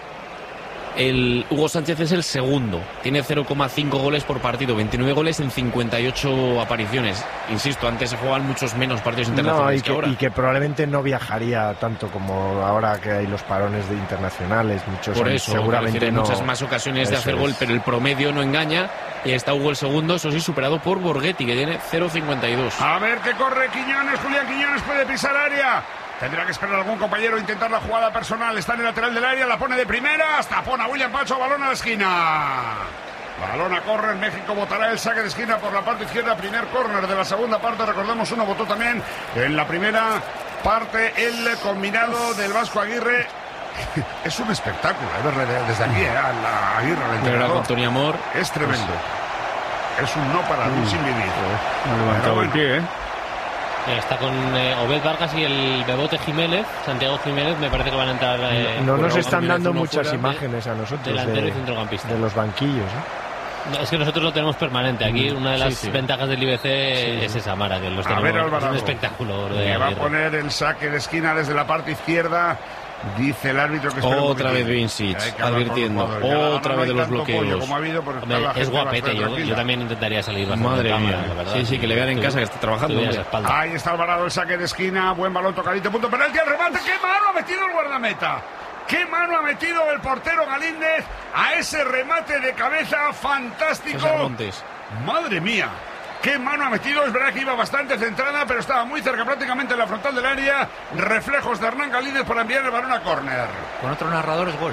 el Hugo Sánchez es el segundo. Tiene 0,5 goles por partido, 29 goles en 58 apariciones. Insisto, antes se jugaban muchos menos partidos internacionales que ahora. Y que probablemente no viajaría tanto como ahora que hay los parones de internacionales. Muchos por eso, seguramente no. Muchas más ocasiones de hacer gol, pero el promedio no engaña. Y está Hugo el segundo, eso sí, superado por Borghetti, que tiene 0,52. A ver que corre Quiñones, Julián Quiñones puede pisar área. Tendrá que esperar a algún compañero a intentar la jugada personal. Está en el lateral del área, la pone de primera, hasta pone a William Pacho, balón a la esquina. Balón a córner, México votará el saque de esquina por la parte izquierda, primer córner de la segunda parte. Recordemos, uno votó también en la primera parte el combinado del Vasco Aguirre. Es un espectáculo, verle desde aquí a la Aguirre, el entrenador. Tony Amor. Es tremendo. Es un no para mí sin vivir. Ha levantado el pie, Está con Obed Vargas y el Bebote Jiménez, Santiago Jiménez, me parece que van a entrar. No nos están dando muchas imágenes a nosotros delantero y centrocampista. De los banquillos. No, es que nosotros lo tenemos permanente. Aquí una de las ventajas del IBC es esa, Mara, que los tenemos. Es un espectáculo. Va a poner el saque de esquina desde la parte izquierda. Dice el árbitro que otra vez Vincic advirtiendo, otra vez de los bloqueos. Es guapete, yo también intentaría salir bastante. Madre mía, sí, que le vean en casa que está trabajando. Ahí está Alvarado, el saque de esquina, buen balón tocadito, punto penalti, el remate. ¡Qué mano ha metido el guardameta! ¡Qué mano ha metido el portero Galíndez a ese remate de cabeza fantástico! ¡Madre mía! ¡Qué mano ha metido! Es verdad que iba bastante centrada, pero estaba muy cerca, prácticamente en la frontal del área. Reflejos de Hernán Galíndez para enviar el balón a córner. Con otro narrador es gol.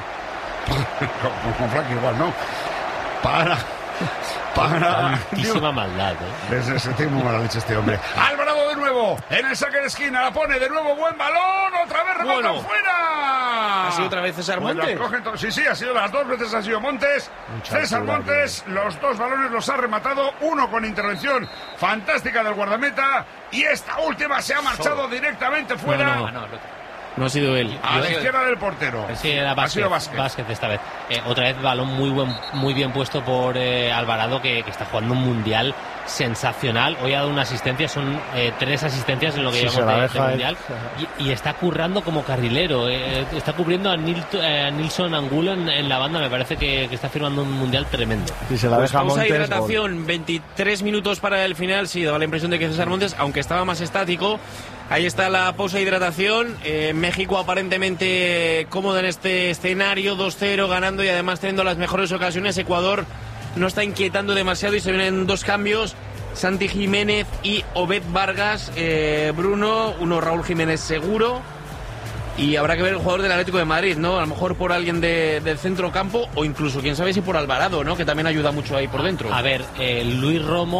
con Frank igual, ¿no? Para altísima maldad, tiene muy mala leche este hombre. Alvarado de nuevo en el saque de esquina, la pone de nuevo, buen balón, otra vez remata fuera. ¿Ha sido otra vez César Montes? Sí, ha sido las dos veces, ha sido Montes. César Montes, los dos balones los ha rematado, uno con intervención fantástica del guardameta y esta última se ha marchado directamente fuera. No ha sido él. A la izquierda del portero. Sí, era Vázquez esta vez. Otra vez balón muy bien puesto por Alvarado, que está jugando un mundial sensacional. Hoy ha dado una asistencia, son 3 asistencias en lo que llevamos de mundial. Y está currando como carrilero. Está cubriendo a Nilson Angulo en la banda. Me parece que está firmando un mundial tremendo. Si se la deja pausa Montes, de hidratación, 23 minutos para el final. Sí, daba la impresión de que César Montes, aunque estaba más estático. Ahí está la pausa de hidratación. México aparentemente cómodo en este escenario, 2-0 ganando y además teniendo las mejores ocasiones. Ecuador no está inquietando demasiado y se vienen 2 cambios. Santi Jiménez y Obed Vargas. Bruno, uno Raúl Jiménez seguro. Y habrá que ver el jugador del Atlético de Madrid, ¿no? A lo mejor por alguien del centro campo o incluso, quién sabe si por Alvarado, ¿no? Que también ayuda mucho ahí por dentro. A ver, Luis Romo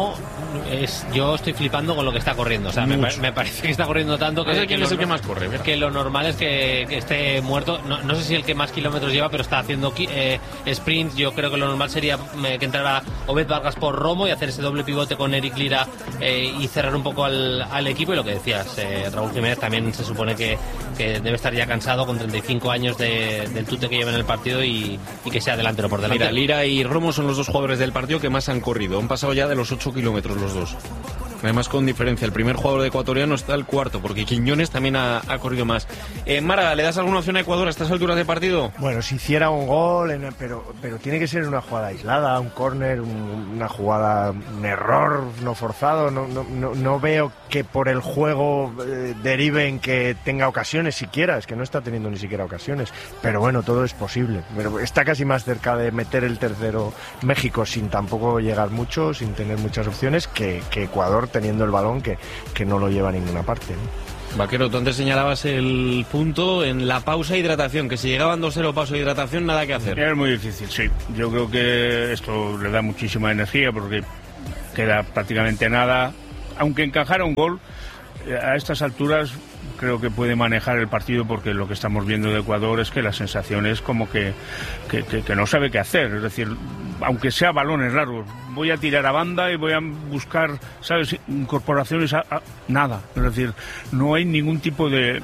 yo estoy flipando con lo que está corriendo. O sea, me parece que está corriendo tanto que... No sé quién es el que más corre, ¿verdad? Que lo normal es que esté muerto. No sé si el que más kilómetros lleva, pero está haciendo sprints. Yo creo que lo normal sería que entrara Obed Vargas por Romo y hacer ese doble pivote con Eric Lira y cerrar un poco al equipo. Y lo que decías, Raúl Jiménez también se supone que debe estar ya cansado con 35 años del tute que lleva en el partido y que sea delantero por delante. Mira, Lira y Romo son los dos jugadores del partido que más han corrido. Han pasado ya de los 8 kilómetros los dos. Además con diferencia. El primer jugador de ecuatoriano está el cuarto, porque Quiñones también ha corrido más. Mara, ¿le das alguna opción a Ecuador a estas alturas de partido? Bueno, si hiciera un gol, pero tiene que ser una jugada aislada, un córner, una jugada, un error no forzado. No veo que por el juego derive en que tenga ocasiones siquiera. Es que no está teniendo ni siquiera ocasiones. Pero bueno, todo es posible. Pero está casi más cerca de meter el tercero México sin tampoco llegar mucho, sin tener muchas opciones, que Ecuador teniendo el balón que no lo lleva a ninguna parte, ¿no? Vaquero, tú antes señalabas el punto en la pausa e hidratación, que si llegaban 2-0 pausa e hidratación, nada que hacer. Es muy difícil, sí. Yo creo que esto le da muchísima energía porque queda prácticamente nada. Aunque encajara un gol, a estas alturas creo que puede manejar el partido, porque lo que estamos viendo de Ecuador es que la sensación es como que no sabe qué hacer. Es decir, aunque sea balones largos, voy a tirar a banda y voy a buscar, ¿sabes?, incorporaciones a nada. Es decir, no hay ningún tipo de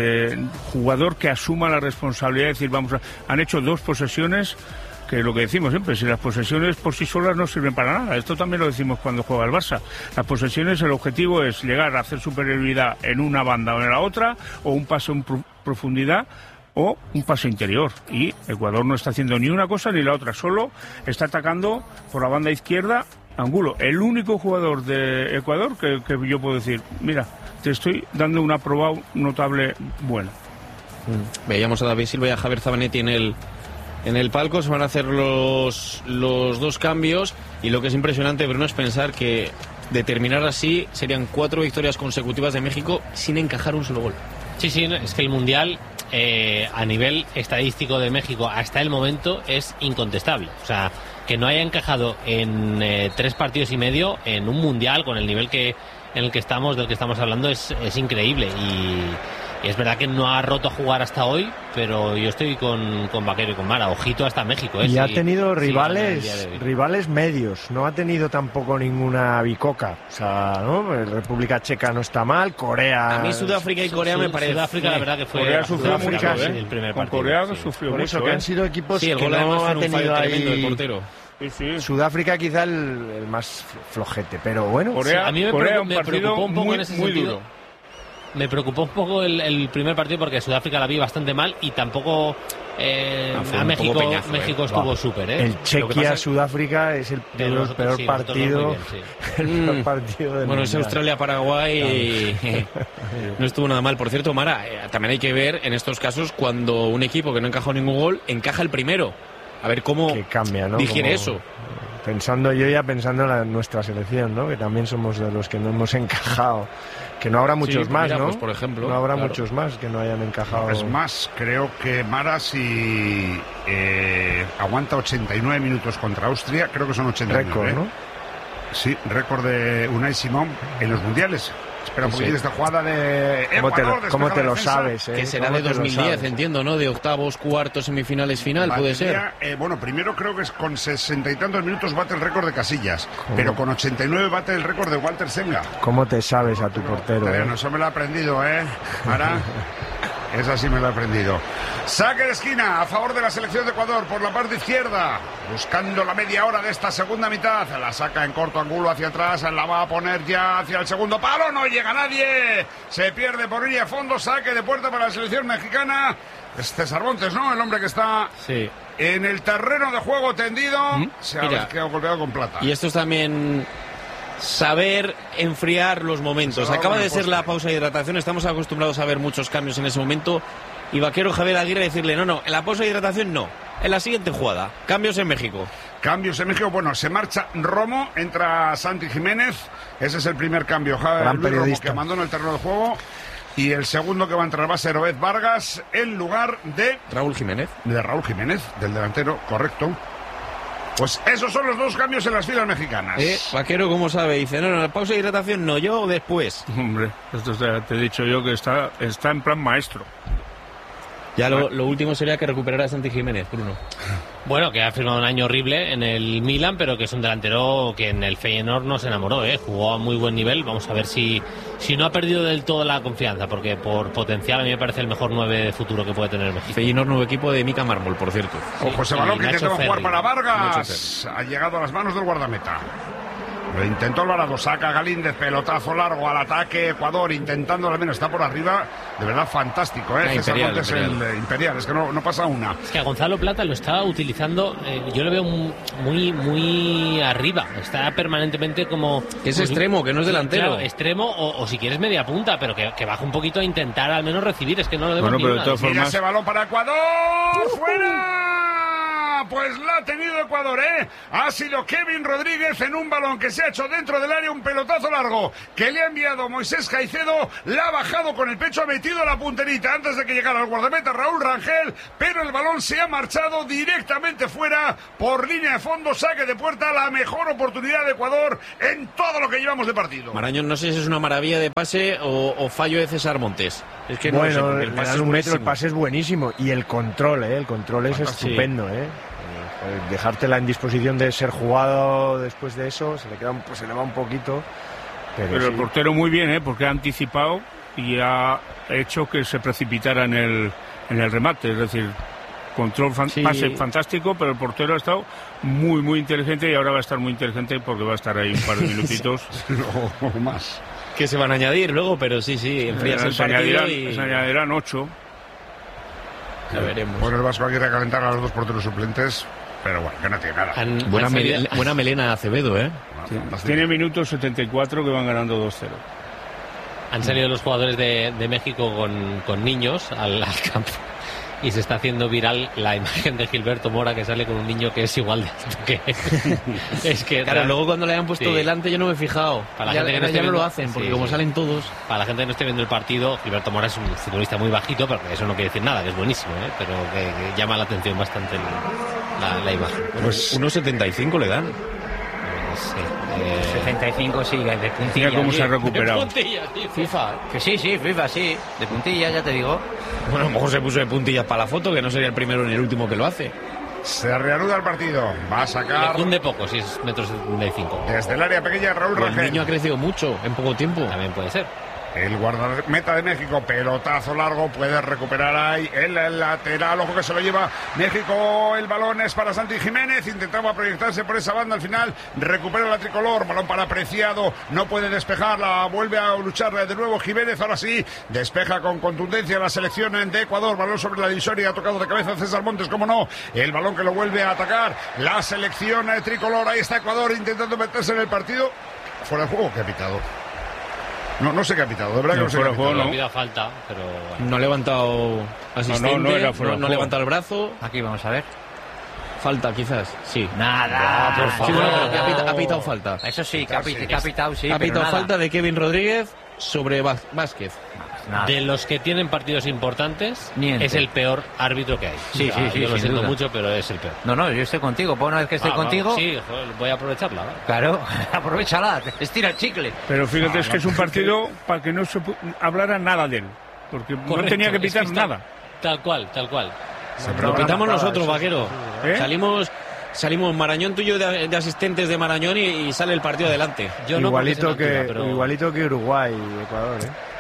jugador que asuma la responsabilidad de decir, han hecho 2 posesiones, que lo que decimos siempre, si las posesiones por sí solas no sirven para nada. Esto también lo decimos cuando juega el Barça. Las posesiones, el objetivo es llegar a hacer superioridad en una banda o en la otra, o un paso en profundidad o un pase interior. Y Ecuador no está haciendo ni una cosa ni la otra, solo está atacando por la banda izquierda Angulo, el único jugador de Ecuador que yo puedo decir, mira, te estoy dando un aprobado notable bueno. Veíamos a David Silva y a Javier Zabanetti en el palco. Se van a hacer los 2 cambios, y lo que es impresionante, Bruno, es pensar que de terminar así serían 4 victorias consecutivas de México sin encajar un solo gol. Sí, es que el Mundial a nivel estadístico de México hasta el momento es incontestable. O sea, que no haya encajado en 3 partidos y medio en un Mundial con el nivel del que estamos hablando es increíble. Y es verdad que no ha roto a jugar hasta hoy, pero yo estoy con Vaquero y con Mara. Ojito hasta México. Y ha tenido rivales medios, no ha tenido tampoco ninguna bicoca. O sea, ¿no? República Checa no está mal, Corea... A mí Sudáfrica y Corea me parece... Sudáfrica, la verdad que fue... Corea sufrió mucho, el primer partido. Corea sufrió por eso mucho, que han sido equipos el que gol no ha han tenido tremendo ahí... del portero. Sí. Sudáfrica quizá el más flojete, pero bueno... Corea, a mí me preocupó un poco en ese muy sentido. duro. Me preocupó un poco el primer partido, porque Sudáfrica la vi bastante mal y tampoco a México estuvo súper. El Chequia-Sudáfrica es el peor partido. Bien, sí. El peor partido del Bueno, es Australia-Paraguay y no estuvo nada mal. Por cierto, Mara, también hay que ver en estos casos cuando un equipo que no encajó ningún gol encaja el primero. A ver cómo cambia, ¿no? digiere eso. Pensando en nuestra selección, ¿no? Que también somos de los que no hemos encajado. Que no habrá muchos más, mira, ¿no? Pues por ejemplo, no habrá muchos más que no hayan encajado. Es más, creo que Mara, si aguanta 89 minutos contra Austria, creo que son 89. Récord, ¿no? Sí, récord de Unai Simón en los mundiales. Espera un poquito esta jugada de Ecuador. ¿Cómo te lo sabes? Que será de 2010, entiendo, ¿no? De octavos, cuartos, semifinales, final, puede ser. Bueno, primero creo que es con 60 y tantos minutos bate el récord de Casillas, pero con 89 bate el récord de Walter Senga. ¿Cómo te sabes a tu portero? Eso me lo he aprendido, Ahora, esa sí me lo he aprendido. Saque de esquina a favor de la selección de Ecuador por la parte izquierda, buscando la media hora de esta segunda mitad. La saca en corto ángulo hacia atrás, la va a poner ya hacia el segundo palo, no llega nadie, se pierde por línea de fondo. Saque de puerta para la selección mexicana. Es César Montes, ¿no? El hombre que está en el terreno de juego tendido. Se ha quedado golpeado con plata. Y esto es también saber enfriar los momentos. Acaba de ser la pausa de hidratación, estamos acostumbrados a ver muchos cambios en ese momento, y Vaquero Javier Aguirre decirle no, en la pausa de hidratación no, en la siguiente jugada. Cambios en México. Bueno, se marcha Romo, entra Santi Jiménez, ese es el primer cambio. Luis Romo, que abandona el terreno de juego, y el segundo que va a entrar va a ser Obed Vargas en lugar de Raúl Jiménez. Del delantero, correcto. Pues esos son los 2 cambios en las filas mexicanas. Vaquero, ¿cómo sabe? Dice, no, la pausa de hidratación no, yo después. Hombre, esto te he dicho yo que está en plan maestro. Ya lo último sería que recuperara a Santi Jiménez, Bruno. Bueno, que ha firmado un año horrible en el Milan, pero que es un delantero que en el Feyenoord nos enamoró, jugó a muy buen nivel. Vamos a ver si no ha perdido del todo la confianza, porque por potencial a mí me parece el mejor 9 de futuro que puede tener México. Feyenoord, nuevo equipo de Mica Mármol, por cierto. Ojo, ese balón que intentaba jugar para Vargas ha llegado a las manos del guardameta. Lo intentó Alvarado, saca Galíndez, pelotazo largo al ataque, Ecuador intentando al menos, está por arriba, de verdad fantástico, César Montes, el Imperial, es que no pasa una. Es que a Gonzalo Plata lo está utilizando, yo lo veo muy arriba, está permanentemente como... Es extremo, que no es delantero. Claro, extremo o si quieres media punta, pero que baja un poquito a intentar al menos recibir, es que no lo vemos. Bueno, pero de todas formas... Mira ese balón para Ecuador, ¡fuera! Pues la ha tenido Ecuador, Ha sido Kevin Rodríguez en un balón que se ha hecho dentro del área, un pelotazo largo que le ha enviado Moisés Caicedo, la ha bajado con el pecho, ha metido la punterita antes de que llegara el guardameta Raúl Rangel, pero el balón se ha marchado directamente fuera por línea de fondo, saque de puerta, la mejor oportunidad de Ecuador en todo lo que llevamos de partido. Marañón, no sé si es una maravilla de pase o fallo de César Montes. Es que bueno, no sé, porque el pase es un metro, buenísimo. el pase es buenísimo y el control es estupendo, dejártela en disposición de ser jugado después de eso, se le va un poquito. Pero el portero muy bien, porque ha anticipado y ha hecho que se precipitara en el remate, es decir, control pase fantástico, pero el portero ha estado muy inteligente y ahora va a estar muy inteligente porque va a estar ahí un par de minutitos o más. Que se van a añadir luego, pero sí, enfrías el partido se añadirán 8. Ya veremos. Bueno, el Vasco quiere calentar a los 2 porteros suplentes, pero bueno, que no tiene nada. Buena melena Acevedo, Sí. Tiene minutos 74 que van ganando 2-0. Han salido los jugadores de México con niños al campo y se está haciendo viral la imagen de Gilberto Mora que sale con un niño que es igual de alto que es que claro, luego cuando le hayan puesto delante yo no me he fijado. Para la gente que no esté viendo, no lo hacen, porque como salen todos. Para la gente que no esté viendo el partido, Gilberto Mora es un futbolista muy bajito, pero eso no quiere decir nada, que es buenísimo, pero que llama la atención bastante la imagen. Pues 1,75 le dan. 75 sí, de puntilla. Mira cómo se ha recuperado. De puntilla, FIFA. Que sí, FIFA, sí. De puntilla, ya te digo. Bueno, a lo mejor se puso de puntillas para la foto, que no sería el primero ni el último que lo hace. Se reanuda el partido. Va a sacar... Le cunde poco, si es 1,75 m. Desde el área pequeña, Raúl Rangel. El niño ha crecido mucho en poco tiempo. También puede ser. El guardameta de México, pelotazo largo, puede recuperar ahí el lateral, ojo que se lo lleva México, el balón es para Santi Jiménez, intentaba proyectarse por esa banda al final, recupera la tricolor, balón para Preciado, no puede despejarla, vuelve a luchar de nuevo Jiménez, ahora sí, despeja con contundencia la selección de Ecuador, balón sobre la divisoria, ha tocado de cabeza César Montes, como no, el balón que lo vuelve a atacar, la selección tricolor, ahí está Ecuador intentando meterse en el partido, fuera de juego, que ha pitado. No sé qué ha pitado, de verdad que no sé qué ha pitado. No ha habido falta, pero... No ha levantado asistente, no ha levantado el brazo. Aquí vamos a ver. Falta, quizás, sí. Nada, por favor. Sí, bueno, pero ha pitado falta. Eso sí, que ha pitado, sí. Ha pitado falta de Kevin Rodríguez sobre Vázquez. Nada. De los que tienen partidos importantes, es el peor árbitro que hay. Sí, yo lo siento mucho, pero es el peor. No, yo estoy contigo. Por una vez que estoy contigo... Sí, voy a aprovecharla. ¿verdad? Claro, aprovechala, estira el chicle. Pero fíjate, es que es un partido para que no se hablara nada de él. Porque no tenía que pitar nada. Tal cual. Lo pitamos nosotros, Vaquero. Salimos Marañón tuyo de asistentes de Marañón y sale el partido adelante. Igualito que Uruguay y Ecuador,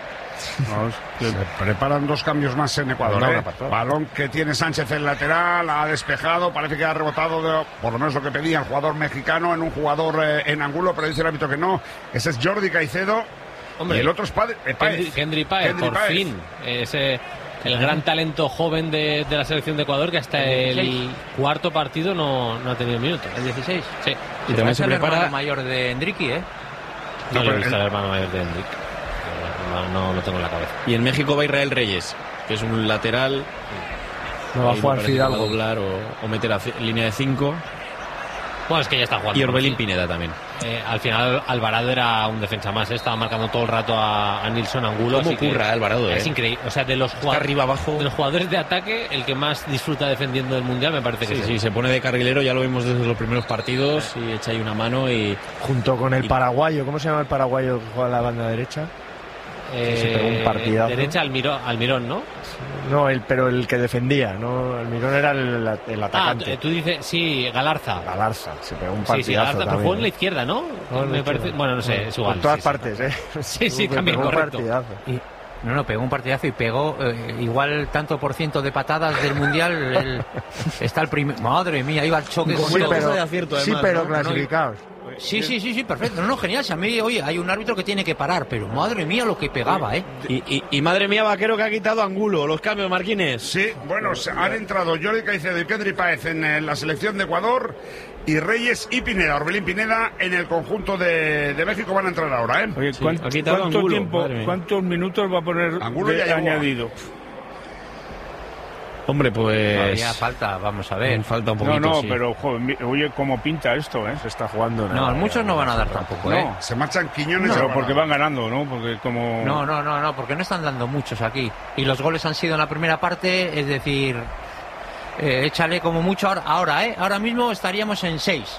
Se preparan 2 cambios más en Ecuador. Balón que tiene Sánchez en lateral, ha despejado, parece que ha rebotado por lo menos lo que pedía el jugador mexicano en un jugador en ángulo, pero dice el árbitro que no. Ese es Jordi Caicedo. Hombre, y el otro es Henry Páez, por fin. El gran talento joven de la selección de Ecuador que hasta el cuarto partido no ha tenido minutos. ¿El 16? Sí. Y también se prepara... el hermano mayor de Endricky, No le he visto al hermano mayor de Endrick. No lo tengo en la cabeza. Y en México va Israel Reyes, que es un lateral. No va a jugar Fidalgo. Doblar o meter a línea de 5. Bueno, es que ya está jugando. Y Orbelín Pineda también. Al final Alvarado era un defensa más, estaba marcando todo el rato a Nilson Angulo. ¿Cómo curra Alvarado? Es increíble. O sea, de los arriba abajo. De los jugadores de ataque, el que más disfruta defendiendo el Mundial me parece que sí, se pone de carrilero, ya lo vimos desde los primeros partidos y echa ahí una mano y... Junto con el paraguayo, ¿cómo se llama el paraguayo que juega a la banda derecha? Se pegó un partidazo. Derecha Almirón, ¿no? No, pero el que defendía, ¿no? Almirón era el atacante. Tú dices, sí, Galarza, se pegó un partidazo. Sí, Galarza, pero jugó en la también. izquierda, ¿no? Me parece, bueno, no sé, es igual. En todas partes, ¿eh? Sí, también, correcto. Pegó un partidazo y pegó igual tanto por ciento de patadas del Mundial. Está el primer... Madre mía, iba al choque con todo. De acierto, además, pero clasificados. Sí, perfecto. No, genial. Si a mí, oye, hay un árbitro que tiene que parar, pero madre mía lo que pegaba, ¿eh? Y madre mía, Vaquero, que ha quitado Angulo. Los cambios, Marquines. Sí, bueno, han entrado Jordi Caicedo y Kendry Páez en la selección de Ecuador y Reyes y Pineda. Orbelín Pineda en el conjunto de México van a entrar ahora, ¿eh? Oye, ¿cuántos minutos va a poner Angulo ya añadido? Hombre, pues... Todavía falta, vamos a ver. Falta un poquito, No, sí. pero, joder, oye, cómo pinta esto, ¿eh? Se está jugando. No, muchos no van a dar tampoco, ¿eh? No, se marchan Quiñones. Pero porque van ganando, ¿no? Porque como... No, porque no están dando muchos aquí. Y los goles han sido en la primera parte, es decir... échale como mucho ahora mismo estaríamos en 6.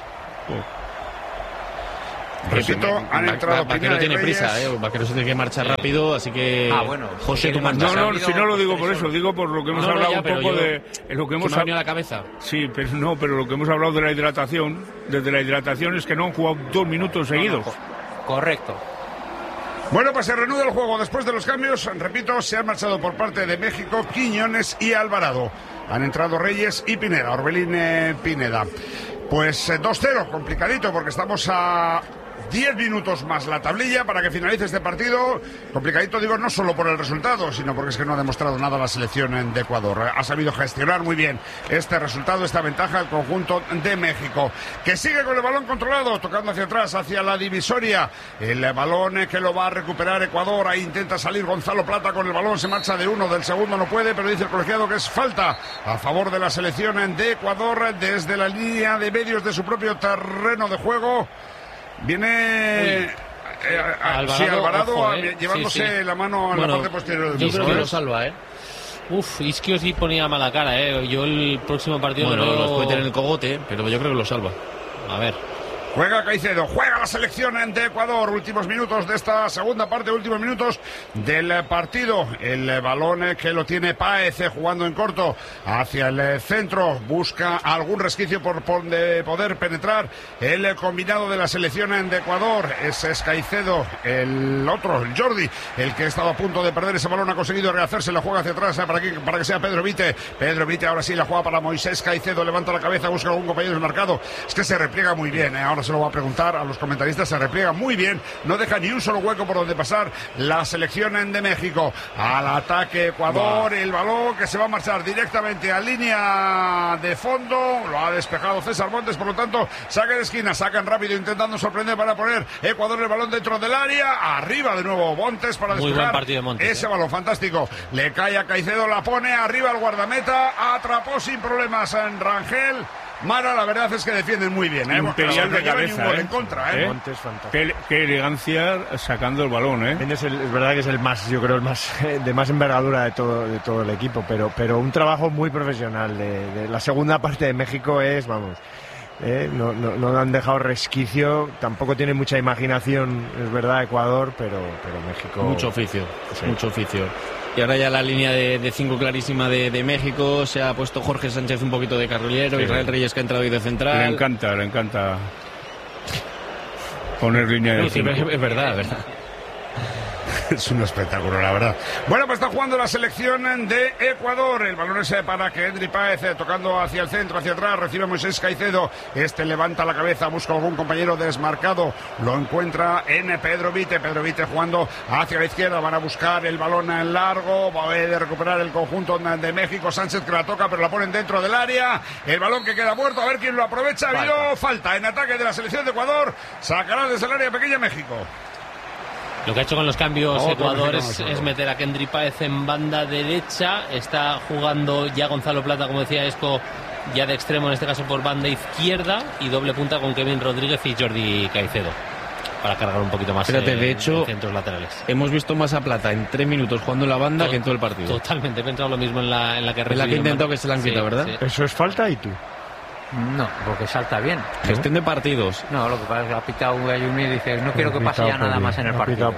Repito, han entrado Vaquero tiene prisa, Vaquero se tiene que marchar rápido, así que... bueno. José, tú marchas. No, si no lo digo por eso, digo por lo que hemos hablado un poco de... Lo que hemos me ha venido a la cabeza. Sí, pero lo que hemos hablado de la hidratación, desde la hidratación es que no han jugado 2 minutos seguidos. Correcto. Bueno, pues se reanuda el juego después de los cambios. Repito, se han marchado por parte de México Quiñones y Alvarado. Han entrado Reyes y Pineda, Orbelín Pineda. Pues 2-0, complicadito, porque estamos a 10 minutos más la tablilla para que finalice este partido. Complicadito, digo, no solo por el resultado, sino porque es que no ha demostrado nada la selección de Ecuador. Ha sabido gestionar muy bien este resultado, esta ventaja, el conjunto de México, que sigue con el balón controlado, tocando hacia atrás, hacia la divisoria. El balón que lo va a recuperar Ecuador. Ahí intenta salir Gonzalo Plata con el balón, se marcha de uno, del segundo no puede, pero dice el colegiado que es falta a favor de la selección de Ecuador desde la línea de medios de su propio terreno de juego. Viene Alvarado llevándose la mano a la parte posterior del yo creo que lo salva, Isquio sí ponía mala cara, Yo el próximo partido los puede tener en el cogote, pero yo creo que lo salva. A ver. Juega Caicedo, juega la selección de Ecuador. Últimos minutos de esta segunda parte, últimos minutos del partido. El balón que lo tiene Páez jugando en corto hacia el centro. Busca algún resquicio por poder penetrar el combinado de la selección de Ecuador. Ese es Caicedo, el otro, el Jordi, el que estaba a punto de perder ese balón. Ha conseguido rehacerse, la juega hacia atrás para que sea Pedro Vite. Pedro Vite ahora sí la juega para Moisés Caicedo. Levanta la cabeza, busca algún compañero desmarcado. Es que se repliega muy bien, Ahora se lo va a preguntar a los comentaristas, se repliega muy bien, no deja ni un solo hueco por donde pasar la selección de México. Al ataque Ecuador, el balón que se va a marchar directamente a línea de fondo, lo ha despejado César Montes, por lo tanto, saque de esquina, sacan rápido intentando sorprender para poner Ecuador el balón dentro del área, arriba de nuevo Montes para despejar. Muy buen partido de Montes, ese balón fantástico, le cae a Caicedo, la pone arriba al guardameta, atrapó sin problemas en Rangel. Mara, la verdad es que defienden muy bien, Imperial de cabeza, un gol en contra, Montes, fantástico. Qué elegancia sacando el balón, Es verdad que es el más, yo creo, el más de más envergadura de todo el equipo, pero un trabajo muy profesional de la segunda parte de México es, vamos. No han dejado resquicio, tampoco tiene mucha imaginación, es verdad, Ecuador, pero México... Mucho oficio. Y ahora ya la línea de 5 clarísima de México, se ha puesto Jorge Sánchez un poquito de carrilero, Israel Reyes que ha entrado ahí de central. Le encanta poner línea de 5. Es verdad. Es un espectáculo, la verdad. Bueno, pues está jugando la selección de Ecuador. El balón es para Kendry Páez, tocando hacia el centro, hacia atrás. Recibe Moisés Caicedo. Este levanta la cabeza, busca algún compañero desmarcado. Lo encuentra en Pedro Vite. Pedro Vite jugando hacia la izquierda. Van a buscar el balón en largo. Va a recuperar el conjunto de México. Sánchez que la toca, pero la ponen dentro del área. El balón que queda muerto. A ver quién lo aprovecha. Ha habido falta en ataque de la selección de Ecuador. Sacará desde el área pequeña México. Lo que ha hecho con los cambios Ecuador es meter a Kendry Páez en banda derecha. Está jugando ya Gonzalo Plata, como decía Esco, ya de extremo, en este caso por banda izquierda, y doble punta con Kevin Rodríguez y Jordi Caicedo, para cargar un poquito más. Fíjate, de hecho, centros laterales. Hemos visto más a Plata en 3 minutos jugando en la banda que en todo el partido. Totalmente, he pensado lo mismo en la que es la que intentó que se la han quitado, ¿verdad? Sí. Eso es falta y tú. No, porque salta bien. Gestión de partidos. No, lo que pasa es que ha pitado un Ayumi y dice, no quiero que pase ya nada más en el partido.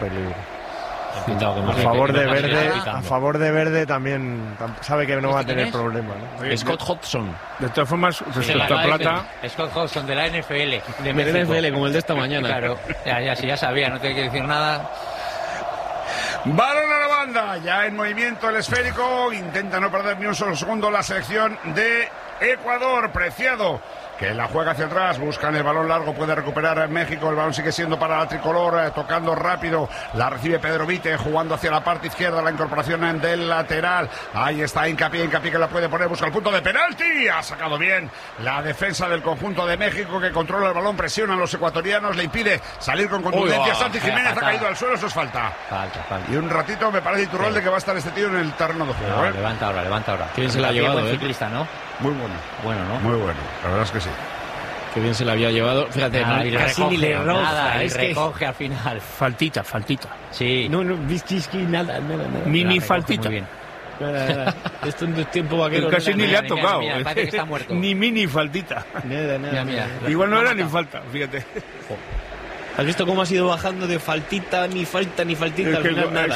A favor de Verde también sabe que no va a tener problema, ¿no? Scott Hodgson. De todas formas, respecto a Plata, Scott Hodgson de la NFL. De la NFL, como el de esta mañana. Claro, ya sabía, no te hay que decir nada. Balón a la banda, ya en movimiento el esférico, intenta no perder ni un solo segundo la selección de Ecuador. Preciado, que la juega hacia atrás, buscan el balón largo, puede recuperar México, el balón sigue siendo para la tricolor, tocando rápido, la recibe Pedro Vite, jugando hacia la parte izquierda, la incorporación del lateral, ahí está Hincapié que la puede poner, busca el punto de penalti, ha sacado bien la defensa del conjunto de México, que controla el balón, presiona a los ecuatorianos, le impide salir con contundencia. Santi Jiménez ha caído al suelo, eso es falta. Y un ratito me parece Iturralde que va a estar este tío en el terreno de juego. Levanta ahora. ¿Quién se la ha llevado? Ciclista, ¿no? Muy bueno. Bueno, ¿no? Muy bueno, la verdad es que sí. Qué bien se la había llevado. Fíjate, y casi recoge, ni le roza. Nada, y recoge al final. Faltita. Sí. No, nada. Ni faltita. Muy bien. Nada. Esto en tiempo vaquero. Casi ni le ha tocado. Mira, parece que está muerto. Ni mini faltita. Nada. Mira. Igual no era ni falta, fíjate. ¿Has visto cómo ha ido bajando de faltita, ni faltita? Al final nada.